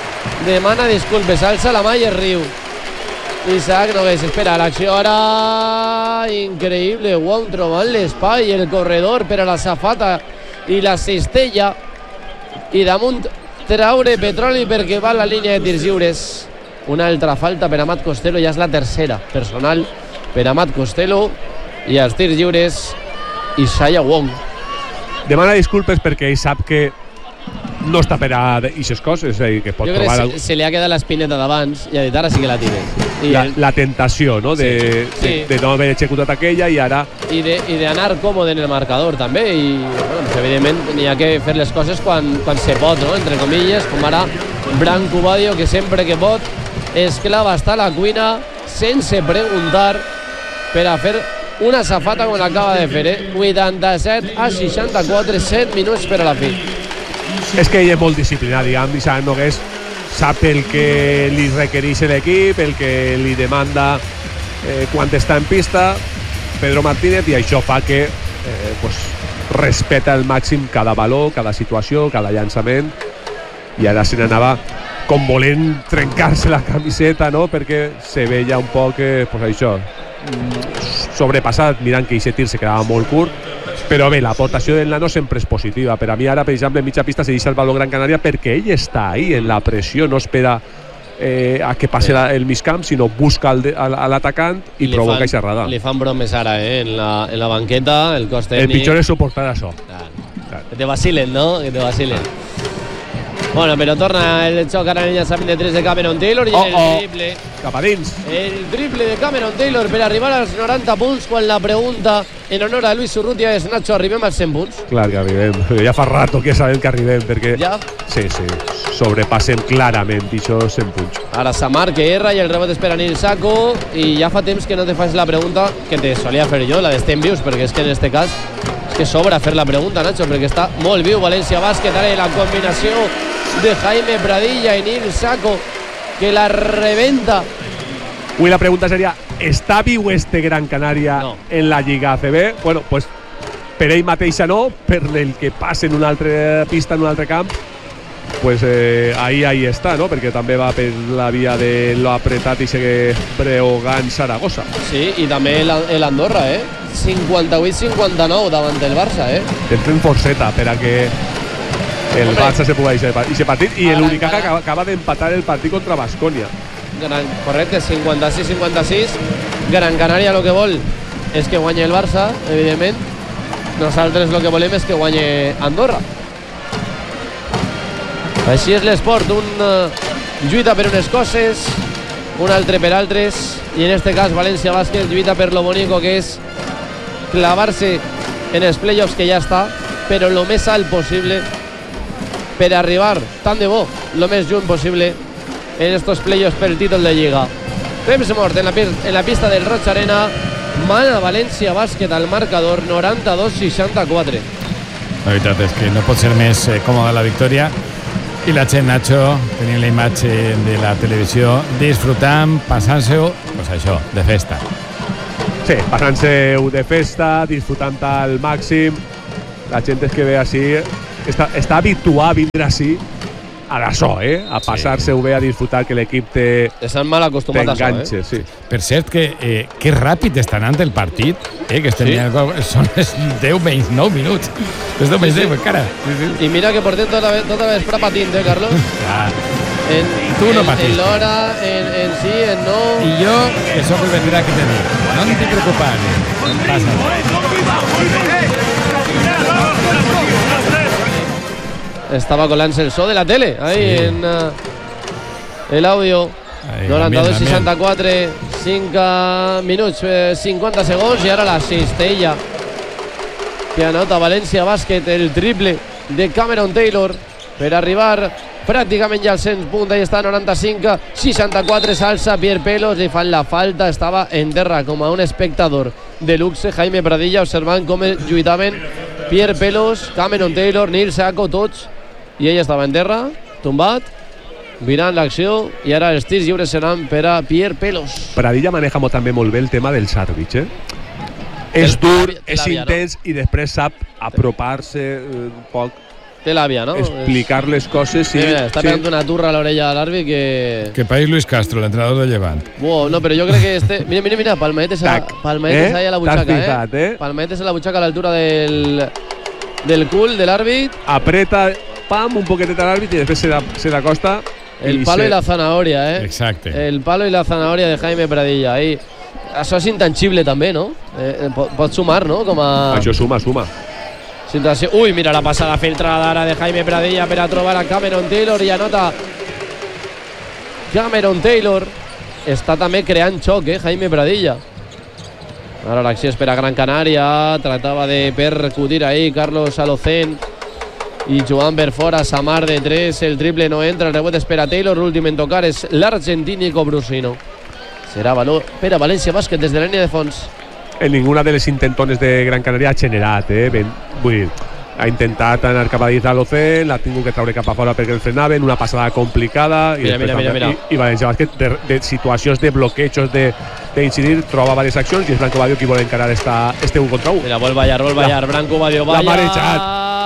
A: Alça la mà i es riu. Isaac Nogués, espera, l'acció ara increïble. Wong trobant l'espai, el corredor per a la safata i la cistella, i damunt traure petroli perquè va a la línia de tirs lliures. Una altra falta per a Matt Costello, ja és la tercera personal per a Matt Costello, i als tirs lliures Isaiah Wong.
B: Demana disculpes perquè ell sap que no està per a aquestes coses, és a dir, que pot trobar...
A: Jo crec que se li ha quedat l'espineta d'abans i ha dit ara sí que la tires.
B: La tentació, no?, de no haver executat aquella i ara...
A: I d'anar còmode en el marcador també, i bueno, pues, evidentment n'hi ha que fer les coses quan se pot, no?, entre comilles, com ara Branco Badio, que sempre que pot es clava hasta la cuina sense preguntar per a fer una safata com l'acaba de fer, 87-64, 7 minuts per a la fi.
B: És que ell és molt disciplinat, diguem, Isaac Nogués sap el que li requereix l'equip, el que li demanda quan està en pista Pedro Martínez, i això fa que respeta al màxim cada valor, cada situació, cada llançament, i ara se n'anava com volent trencar-se la camiseta, no?, perquè se veia un poc això, sobrepassat, mirant que aquest tir se quedava molt curt. Però bé, l'aportació del nano sempre és positiva. Per a mi ara, per exemple, en mitja pista se deixa el valor Gran Canària perquè ell està ahí en la pressió, no espera a que passi el migcamp, sinó busca a l'atacant i provoca aquesta errada.
A: Li fan bromes ara, en la banqueta, el cos tècnic.
B: El pitjor és suportar això.
A: Que te vacilen, no? Que te vacilen. Bueno, però torna el xoc ara en el llançament de 3 de Cameron Taylor i el triple.
B: Cap a dins.
A: El triple de Cameron Taylor per arribar als 90 punts, quan la pregunta en honor a Luis Urrutia és: Nacho, arribem als 100 punts?
B: Clar que arribem. Ja fa rato que sabem que arribem, perquè...
A: Ja?
B: Sí. Sobrepassem clarament aquests 100 punts.
A: Ara Samar, que erra, i el rebot és per a Nil Saco, i ja fa temps que no te fas la pregunta que te solia fer jo, la d'estem vius, perquè és que en este cas és que sobra fer la pregunta, Nacho, perquè està molt viu València Bàsquet. Ara la combinació de Jaime Pradilla i Nil Saco, que la rebenta.
B: Avui la pregunta seria: està viu este Gran Canària en la Lliga ACB? Bueno, pues per ell mateixa no, per el que passa en una altra pista, en un altre camp, pues ahí està, no? Perquè també va per la via de lo apretat i segue Breogán-Saragossa.
A: Sí, i també l'Andorra, 58-59 davant del Barça,
B: Tenen forceta per a que el Barça se pugui deixar aquest partit, i l'Unicaja acaba d'empatar el partit contra Baskonia.
A: correcte, 56-56. Gran Canària el que vol és que guanyi el Barça, evidentment. Nosaltres el que volem és que guanyi Andorra. Així és l'esport, un lluita per unes coses, un altre per altres, i en este cas València Bàsquet lluita per lo bonico que és clavar-se en els playoffs, que ja està, però lo més alt possible per arribar, tant de bo, lo més lluny possible en estos playoffs per el títol de Lliga. Temps mort en la pista del Roig Arena, mana València Bàsquet al marcador 92-64.
C: La veritat és que no pot ser més còmoda la victòria. I la gent, Nacho, tenint la imatge de la televisió, disfrutant, passant-se-ho, pues això, de festa.
B: Sí, passant-se-ho de festa, disfrutant al màxim. La gent és que ve així, està habituada a vindre així, a d'això, a passar-se-ho bé, a disfrutar, que l'equip
A: estan mal acostumat a
B: això, sí.
C: Per cert, que ràpid està anant el partit, que estem són les 10 menys 9 minuts. Les 10 menys 10, encara.
A: I mira que portem tota la vespre patint, Carlos?
C: Tu no patís.
A: En l'hora, en sí, en no...
C: I jo, que sóc el veterà que te dic, no t'hi preocupes, no passa.
A: Estaba colant-se el so de la tele ahí en el audio. 92-64, 5 minuts 50 segons, i ara la cistella que anota València Bàsquet, el triple de Cameron Taylor per arribar pràcticament ja al 100 punts. Ahí està, 95-64, s'alça Pierre Pelos, li fan la falta, estava en terra com a un espectador de luxe. Jaime Pradilla observant com lluitaven Pierre Pelos, Cameron Taylor, Nil Sacco, tots, i ell estava en terra, tombat, mirant l'acció, i ara els tirs lliures seran per a Pierre Pelos.
B: Pradilla maneja també molt bé el tema dels àrbits, És dur, és intens, i després sap apropar-se un poc.
A: Té l'àvia, no?
B: Explicar les coses, sí.
A: Està pegant una turra a l'orella de l'àrbit que...
C: Que país Luis Castro, l'entrenador de Llevant.
A: No, però jo crec que este... Mira, palmetes ahí a la butxaca, palmetes a la butxaca a l'altura del cul de l'àrbit.
B: Apreta, pam, un poquetet a l'àrbit i després se l'acosta.
A: El palo i la zanahoria,
C: Exacte.
A: El palo i la zanahoria de Jaime Pradilla. Ahí. Això és intangible també, no? Pot sumar, no?
B: Això suma.
A: Situació. Ui, mira la passada filtrada ara de Jaime Pradilla per a trobar a Cameron Taylor, i anota Cameron Taylor. Està també creant xoc, Jaime Pradilla. Ara l'acció és per a Gran Canària, tractava de percutir ahí Carlos Alocén i jugant per fora, Samar de 3, el triple no entra, el rebot és per a Taylor, l'últim en tocar és l'argentínico Brusino. Serà valor per a València Bàsquet des de la línia de fons.
B: En ninguna de les intentones de Gran Canària ha generat, vull dir, ha intentat anar cap a dins l'Alocén, l'ha tingut que treure cap a fora perquè el frenaven, una passada complicada, i València Bàsquet de situacions de bloquejos d'incidir, troba diverses accions, i és Branco Badio qui vol encarar este 1 contra 1.
A: Mira, vol ballar, Branco Badio
B: l'ha marejat.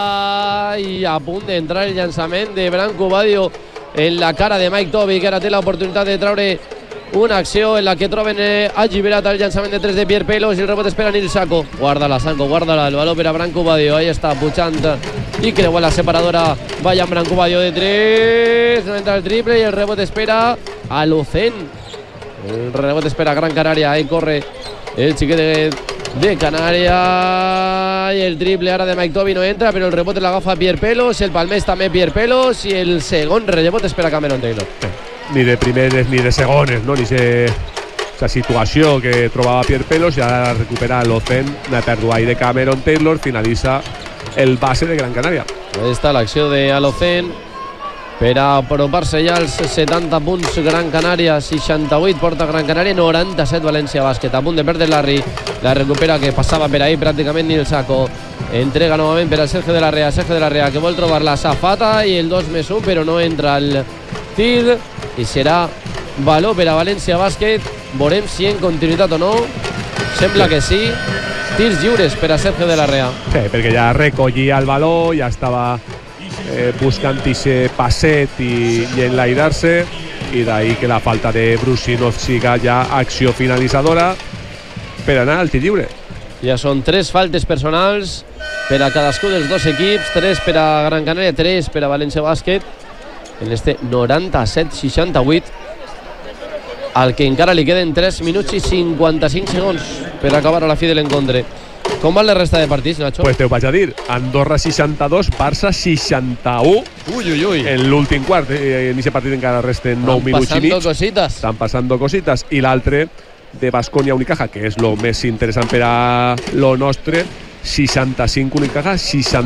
A: I a punt d'entrar el llançament de Branco Badio en la cara de Mike Toby, que ara té l'oportunitat de treure una acció en la que troben alliberat el llançament de 3 de Pierre Pelos, i el rebot espera Nil Sacco. Guarda-la, Sanco, guarda-la, el valor per a Branco Badio. Ahí està, pujant i creua la separadora. Vaya Branco Badio de 3, no entra el triple, i el rebot espera a Lucén. El rebot espera Gran Canària. Ahí corre el xiquet de Canària, i el triple ara de Mike Toby no entra, però el rebot l'agafa Pierre Pelos, el palmés també Pierre Pelos, i el segon rebot espera Cameron Taylor.
B: Ni de primeres ni de segones, no? Ni esa situació que trobava Pierre Pelos, i ara recupera l'Océn, una pèrdua ahí de Cameron Taylor, finalitza el base de Gran Canària.
A: Ahí està l'acció de Alocén per a apropar-se ja als 70 punts Gran Canària, 68 porta Gran Canària, 97 València Bàsquet. A punt de perdre Larry, la recupera, que passava per ahí pràcticament Nil Sacco. Entrega novament per a Sergio de la Rea, que vol trobar la safata i el 2+1, però no entra el tir, i serà valor per a València Bàsquet. Veurem si en continuïtat o no. Sembla que sí. Tirs lliures per a Sergio de la Rea.
B: Sí, perquè ja recollia el valor, ja estava buscant ese passet i enlairar-se, i d'ahí que la falta de Brusinov siga ja acció finalitzadora per anar al tir lliure.
A: Ja són 3 faltes personals per a cadascú dels dos equips, 3 per a Gran Canària, 3 per a València Bàsquet, en este 97-68. al que encara li queden 3 minuts i 55 segons per acabar a la fi de l'encontre. Com va la resta de partits, Nacho?
B: Pues te ho vaig a dir. Andorra 62, Barça 61.
A: Ui.
B: En l'últim quart. En aquest partit encara resten 9 minuts i mig. Estan passant cositas. I l'altre de Baskonia Unicaja, que és el més interessant per a lo nostre, 65 Unicaja,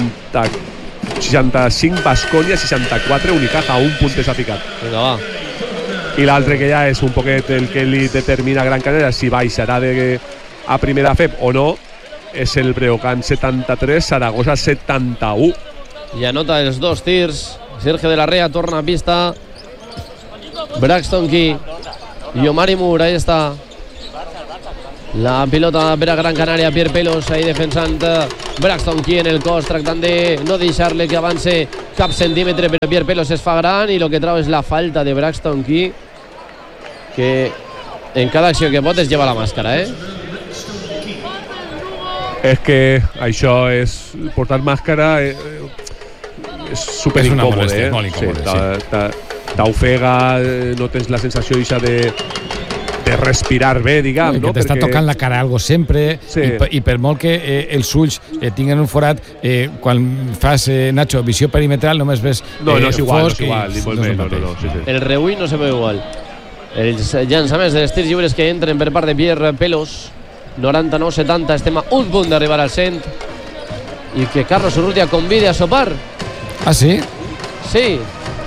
B: 65 Baskonia, 64 Unicaja, un punt s'ha ficat.
A: Vinga, va.
B: I l'altre que ja és un poquet el que li determina Gran Canària si baixarà a primera FEP o no, és el Breogán 73, Saragossa 71.
A: I anota els dos tirs. Sergio de la Rea torna a pista. Braxton Key i Omari Moore, ahí està. La pilota per a Gran Canària, Pierre Pelos ahí defensant Braxton Key en el cos, tractant de no deixar-le que avance cap centímetre, però Pierre Pelos es fa gran i el que trau és la falta de Braxton Key, que en cada acció que pot es lleva la màscara,
B: És que això és portar màscara és super incòmode,
C: molt incòmode,
B: t'ofega, no tens la sensació de respirar bé, diguem,
C: que
B: no?
C: T'està tocant la cara algo sempre, i per molt que els ulls tinguen un forat, quan fas, Nacho, visió perimetral només ves
B: no és igual,
C: fosc,
B: ni molt bé, no.
A: El reüll no se veu igual. Els llançaments dels tirs lliures que entren per part de Pierre Pelos, 99-70, estem a un punt d'arribar al cent, i que Carlos Urrutia convide a sopar.
C: Ah, sí?
A: Sí.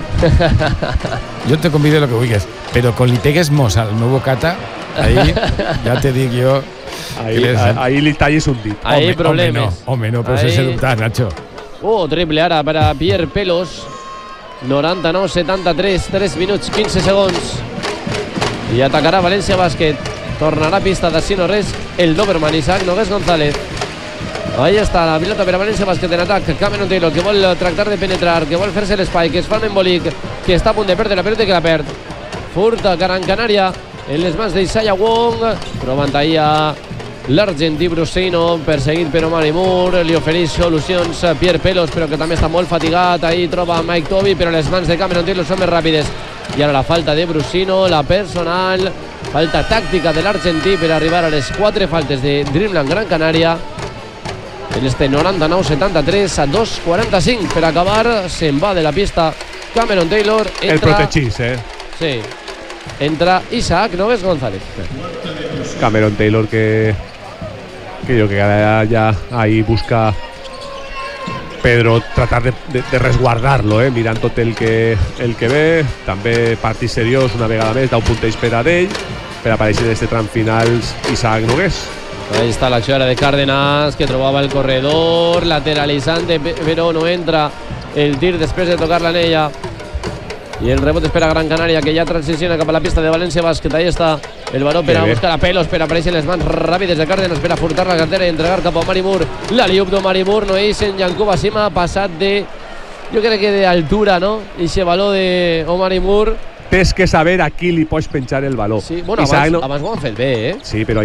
C: Jo te convido lo que vulguis, però quan li pegues mos al meu bocata, ahí ja te dic jo...
B: Ahí li talles un dit.
A: Ahí problemes.
C: Home, no, però sense dubtar, Nacho.
A: Triple ara per a Pierre Pelos. 99-73, 3 minuts 15 segons. I atacarà València Bàsquet. Tornarà a pista de si no res el Doberman, Isaac Nogués González. Ahí està la pilota per a València Bàsquet en atac. Cameron Taylor, que vol tractar de penetrar, que vol fer-se l'espai, que es fa el embolic, que està a punt de perdre la pilota i que la perd. Furta Gran Canària en les mans d'Isaiah Wong. Provant ahí a l'argentí Brusino, perseguit per Omari Moore. Li ofereix solucions a Pierre Pelos, però que també està molt fatigat. Ahí troba Mike Toby, però les mans de Cameron Taylor són més ràpides. I ara la falta de Brusino, la personal, falta tàctica de l'argentí per arribar a les 4 faltes de Dreamland Gran Canària. En este 99-73 a 2:45 per acabar. Se'n va de la pista Cameron Taylor.
B: El protegís,
A: Sí. Entra Isaac Nogués González.
B: Cameron Taylor que yo que ya ahí busca Pedro tratar de resguardarlo, mirant tot el que ve. També partit seriós una vegada més, d'un punt d'espera d'ell per aparèixer en este tram finals Isaac Nogués.
A: Ahí está la acción de Cárdenas, que trobava el corredor, lateralizante, però no entra el tir després de tocar l'anella. I el rebot espera Gran Canària, que ja transiciona cap a la pista de València Bàsquet. Ahí està el Baró per a buscar a Pelos, per a aparèixer les mans ràpides de Cárdenas, per a furtar la cartera i entregar cap a Omari Moore. La liup d'Omari Moore no és en Yankuba Sima, passat de, jo crec que d'altura, no? Ixe baló de Omari Moore.
B: Tens que saber a qui li pots penjar el baló.
A: Sí, bueno, abans ho han fet bé,
B: Sí, però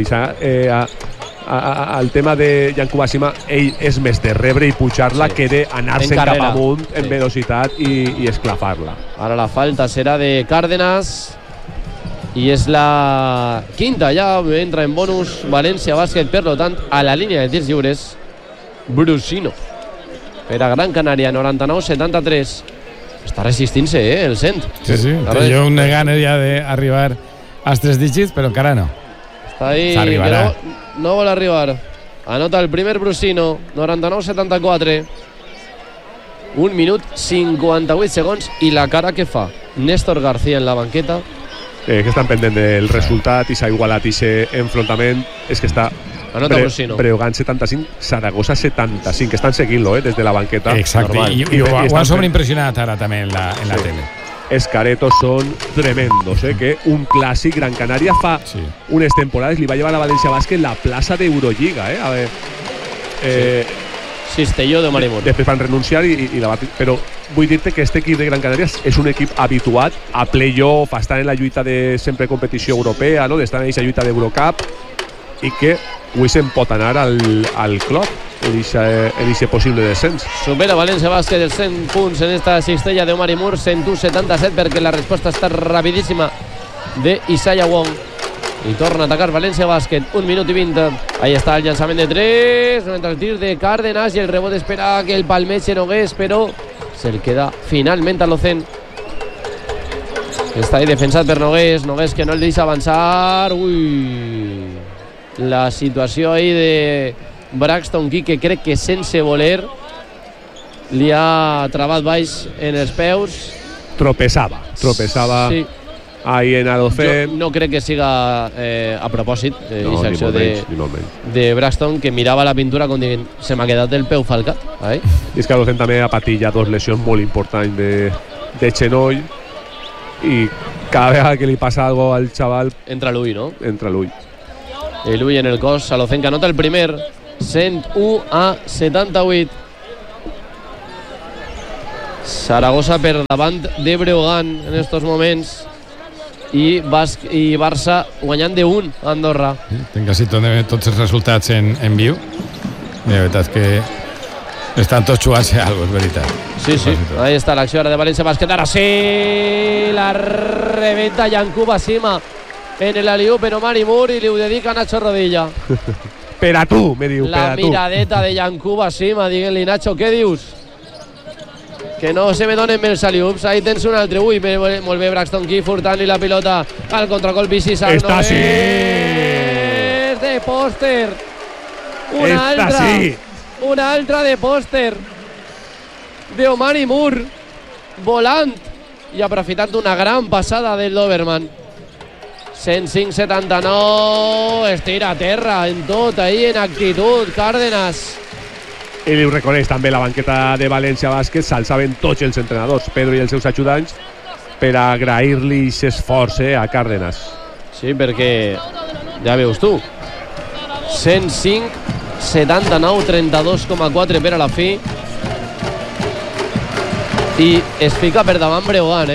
B: el tema de Yankuba Sima, ell és més de rebre i pujar-la que d'anar-se cap amunt en velocitat i esclafar-la.
A: Ara la falta serà de Cárdenas i és la quinta, ja entra en bonus València Bàsquet, per tant a la línia de tirs lliures Brusino per a Gran Canària. 99-73. Està resistint-se, el cent.
C: Sí, té jo una gana ja d'arribar als 3 dígits, però encara no.
A: Està ahí, que no vol arribar. Anota el primer Brusino. 99-74. 1 minut 58 segons i la cara que fa Néstor García en la banqueta.
B: Que estan pendent del resultat i s'ha igualat aquest enfrontament. És que està Breogán 75, Saragossa 75, que estan seguint-lo des de la banqueta.
C: Exacte, i ho han sobreimpressionat ara també en la tele.
B: Els caretos són tremendos, que un clàssic Gran Canària fa unes temporades li va llevar a València Bàsquet la plaça d'Eurolliga, a veure.
A: Cistelló de Omari Moore.
B: Després van renunciar i la va... Però vull dir-te que aquest equip de Gran Canària és un equip habituat a playoff, a estar en la lluita de sempre competició europea, no? D'estar en aquesta lluita d'Eurocup, i que avui se'n pot anar al club en aquest possible descens.
A: Supera València Bàsquet els 100 punts en esta cistella de Omari Moore, 101-77, perquè la resposta està rapidíssima de Isaiah Wong. I torna a atacar València Bàsquet, 1 minut i 20. Ahí està el llançament de 3, mentre el tir de Cárdenas i el rebot espera que el palmeig Nogués, però se'l queda finalment a l'Ocen. Està ahí defensat per Nogués que no el deixa avançar. Ui, la situació ahí de Braxton Key, que crec que sense voler li ha travat baix en els peus.
B: Tropezava sí. Ahí en Adocen.
A: Jo no crec que siga a propòsit
B: no,
A: acció de Braxton, que mirava la pintura com dient, se m'ha quedat el peu falcat. I
B: és que Adocen també ha patit ja 2 lesions molt importants de genoll, i cada vegada que li passa algo al xaval
A: entra l'ull, no?
B: Entra l'ull.
A: L'ull en el cos. Alocen que anota el primer, 101-78. Saragossa per davant de Breogán en estos moments, i Barça guanyant de 1 a Andorra.
C: Tinc quasi tots els resultats en viu. La veritat és que estan tots jugant-se alguna cosa, és veritat.
A: Sí. Ahí està l'acció ara de València Bàsquet. Ara sí, la rebenta Yankuba Sima en l'aliú per Omar Moore i li ho dedica a Nacho Rodilla.
B: Per a tu, me diu, per a tu.
A: La miradeta de Yankuba Sima, diguent-li, Nacho, què dius? Que no se me donen bé els aliups. Ahí tens un altre. Ui, molt bé Braxton Key furtant-li la pilota al contragolp Vichy Sarno.
B: Esta sí!
A: De pòster. Una altra de pòster de Omar Moore, volant i aprofitant una gran passada del Doberman. 105-79, estira a terra en tot, ahí en actitud Cárdenas.
B: I li ho reconeix també la banqueta de València Bàsquet. S'alçaven tots els entrenadors, Pedro i els seus ajudants, per agrair-li aquest esforç a Cárdenas.
A: Sí, perquè ja veus tu, 105-79, 32,4 per a la fi, i es fica per davant Breogán,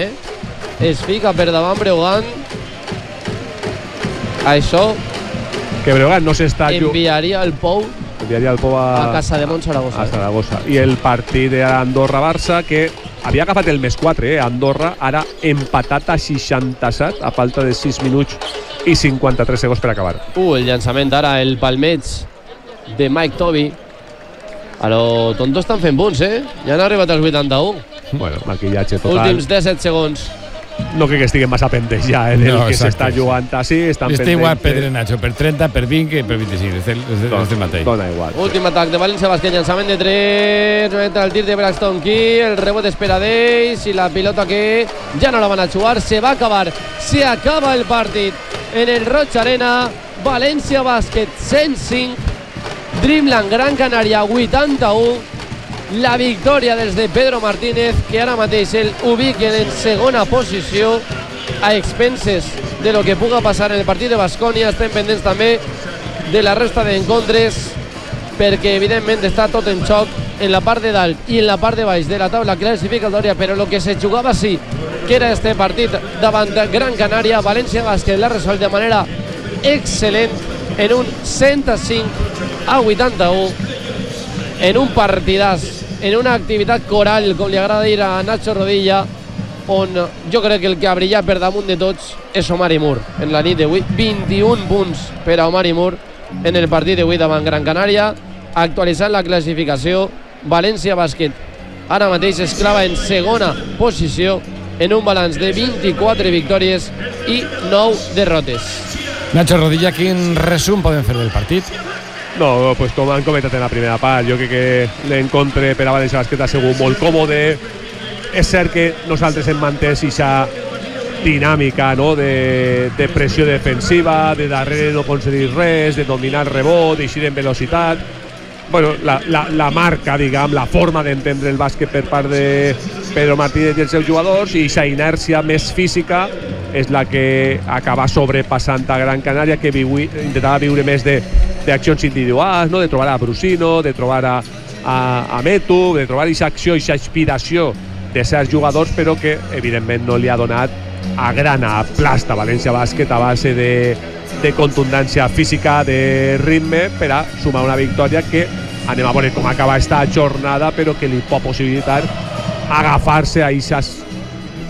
A: Això
B: que Breogán no s'està
A: enviaria el Pou a casa de Montsaragossa.
B: A Saragossa. I el partit d'Andorra-Barça, que havia agafat el +4, Andorra, ara empatat a 67 a falta de 6 minuts i 53 segons per acabar.
A: El llançament ara, el palmeig de Mike Toby. A lo tonto estan fent punts, ja han arribat als 81.
B: Bueno, maquillatge total.
A: Últims 17 segons.
B: No crec que estiguen massa pendents ja del que s'està jugant així.
C: Està igual Pedro Nacho, per 30, per 20 i per 25. És el mateix.
B: Dona igual.
A: Últim atac de València Bàsquet, llançament de 3, entra el tir de Braxton Key, el rebot espera d'ells i la pilota que ja no la van a jugar. Se va acabar, se acaba el partit en el Roig Arena. València Bàsquet 105, Dreamland Gran Canària 81. La victòria des de Pedro Martínez, que ara mateix el ubiquen en segona posició, a expenses de lo que puga passar en el partit de Baskonia. Estem pendents també de la resta d'encontres, perquè evidentment està tot en xoc en la part de dalt i en la part de baix de la taula classificatòria, però el que se jugava sí que era este partit davant Gran Canària. València Bàsquet l'ha resolt de manera excel·lent en un 105-81, en un partidàs, en una activitat coral, com li agrada dir a Nacho Rodilla, on jo crec que el que ha brillat per damunt de tots és Omar Moore. En la nit d'avui, 21 punts per a Omar Moore en el partit d'avui davant Gran Canària. Actualitzant la classificació, València Bàsquet ara mateix es clava en segona posició en un balanç de 24 victòries i 9 derrotes.
C: Nacho Rodilla, quin resum podem fer del partit?
B: No, pues com han comentat en la primera part, jo crec que l'encontre per a València Bàsquet ha sigut molt còmode. És cert que nosaltres hem mantès aquesta dinàmica, no? de pressió defensiva, de darrere no aconseguir res, de dominar el rebot, d'eixir en velocitat. Bueno, la marca, diguem, la forma d'entendre el bàsquet per part de Pedro Martínez i els seus jugadors, i aquesta inèrcia més física és la que acaba sobrepassant a Gran Canària, que intentava viure més d'accions individuals, no? De trobar a Brusino, de trobar a Metu, de trobar aquesta acció, aquesta inspiració de certs jugadors, però que evidentment no li ha donat a gran aplasta València Bàsquet a base de contundència física, de ritme, per a sumar una victòria que anem a veure com acaba esta jornada, però que li pot possibilitar agafar-se a aquestes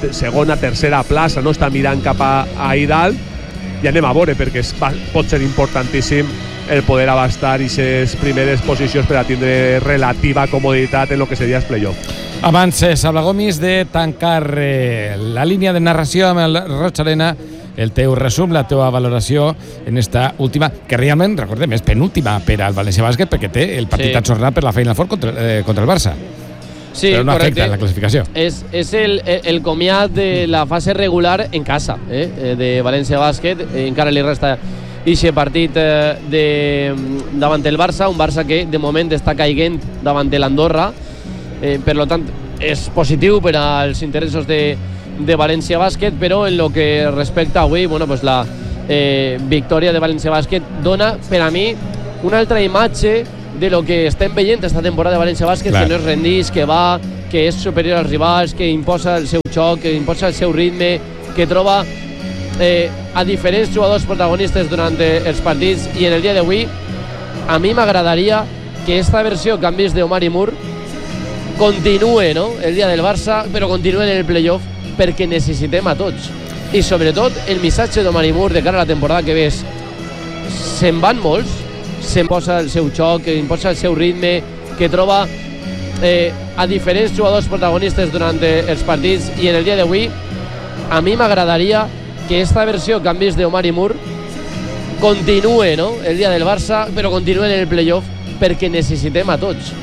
B: segona, tercera plaça, no està mirant cap a ahí dalt, i anem a veure, perquè pot ser importantíssim el poder abastar aquestes primeres posicions per a tindre relativa comoditat en el que seria el playoff.
C: Abans, Sabla Gomis, de tancar la línia de narració amb el Roig Arena, el teu resum, la teva valoració en esta última, que realment, recordem, és penúltima per al València Bàsquet, perquè té el partit ajornat per la Final Four contra el Barça.
A: Sí,
C: però no
A: correcte.
C: afecta la classificació.
A: És el comiat de la fase regular en casa de València Bàsquet. Encara li resta aquest partit davant el Barça, un Barça que de moment està caiguent davant de l'Andorra. Per tant, és positiu per als interessos de València Bàsquet, però en el que respecta avui, pues la victòria de València Bàsquet dona per a mi una altra imatge de lo que estem veient esta temporada de València Bàsquet, que no es rendís, que va, que és superior als rivals, que imposa el seu xoc, que imposa el seu ritme, que troba a diferents jugadors protagonistes durant els partits, i en el dia d'avui a mi m'agradaria que esta versió que han vist d'Omar Moore continue, no?, el dia del Barça, però continue en el playoff, perquè necessitem a tots. I sobretot el missatge d'Omar Moore de cara a la temporada que ves, se'n van molts, s'imposa el seu xoc, que imposa el seu ritme, que troba a diferents jugadors protagonistes durant els partits, i en el dia d'avui a mi m'agradaria que esta versió que han vist d'Omar Moore continue, no?, el dia del Barça, però continue en el playoff, perquè necessitem a tots.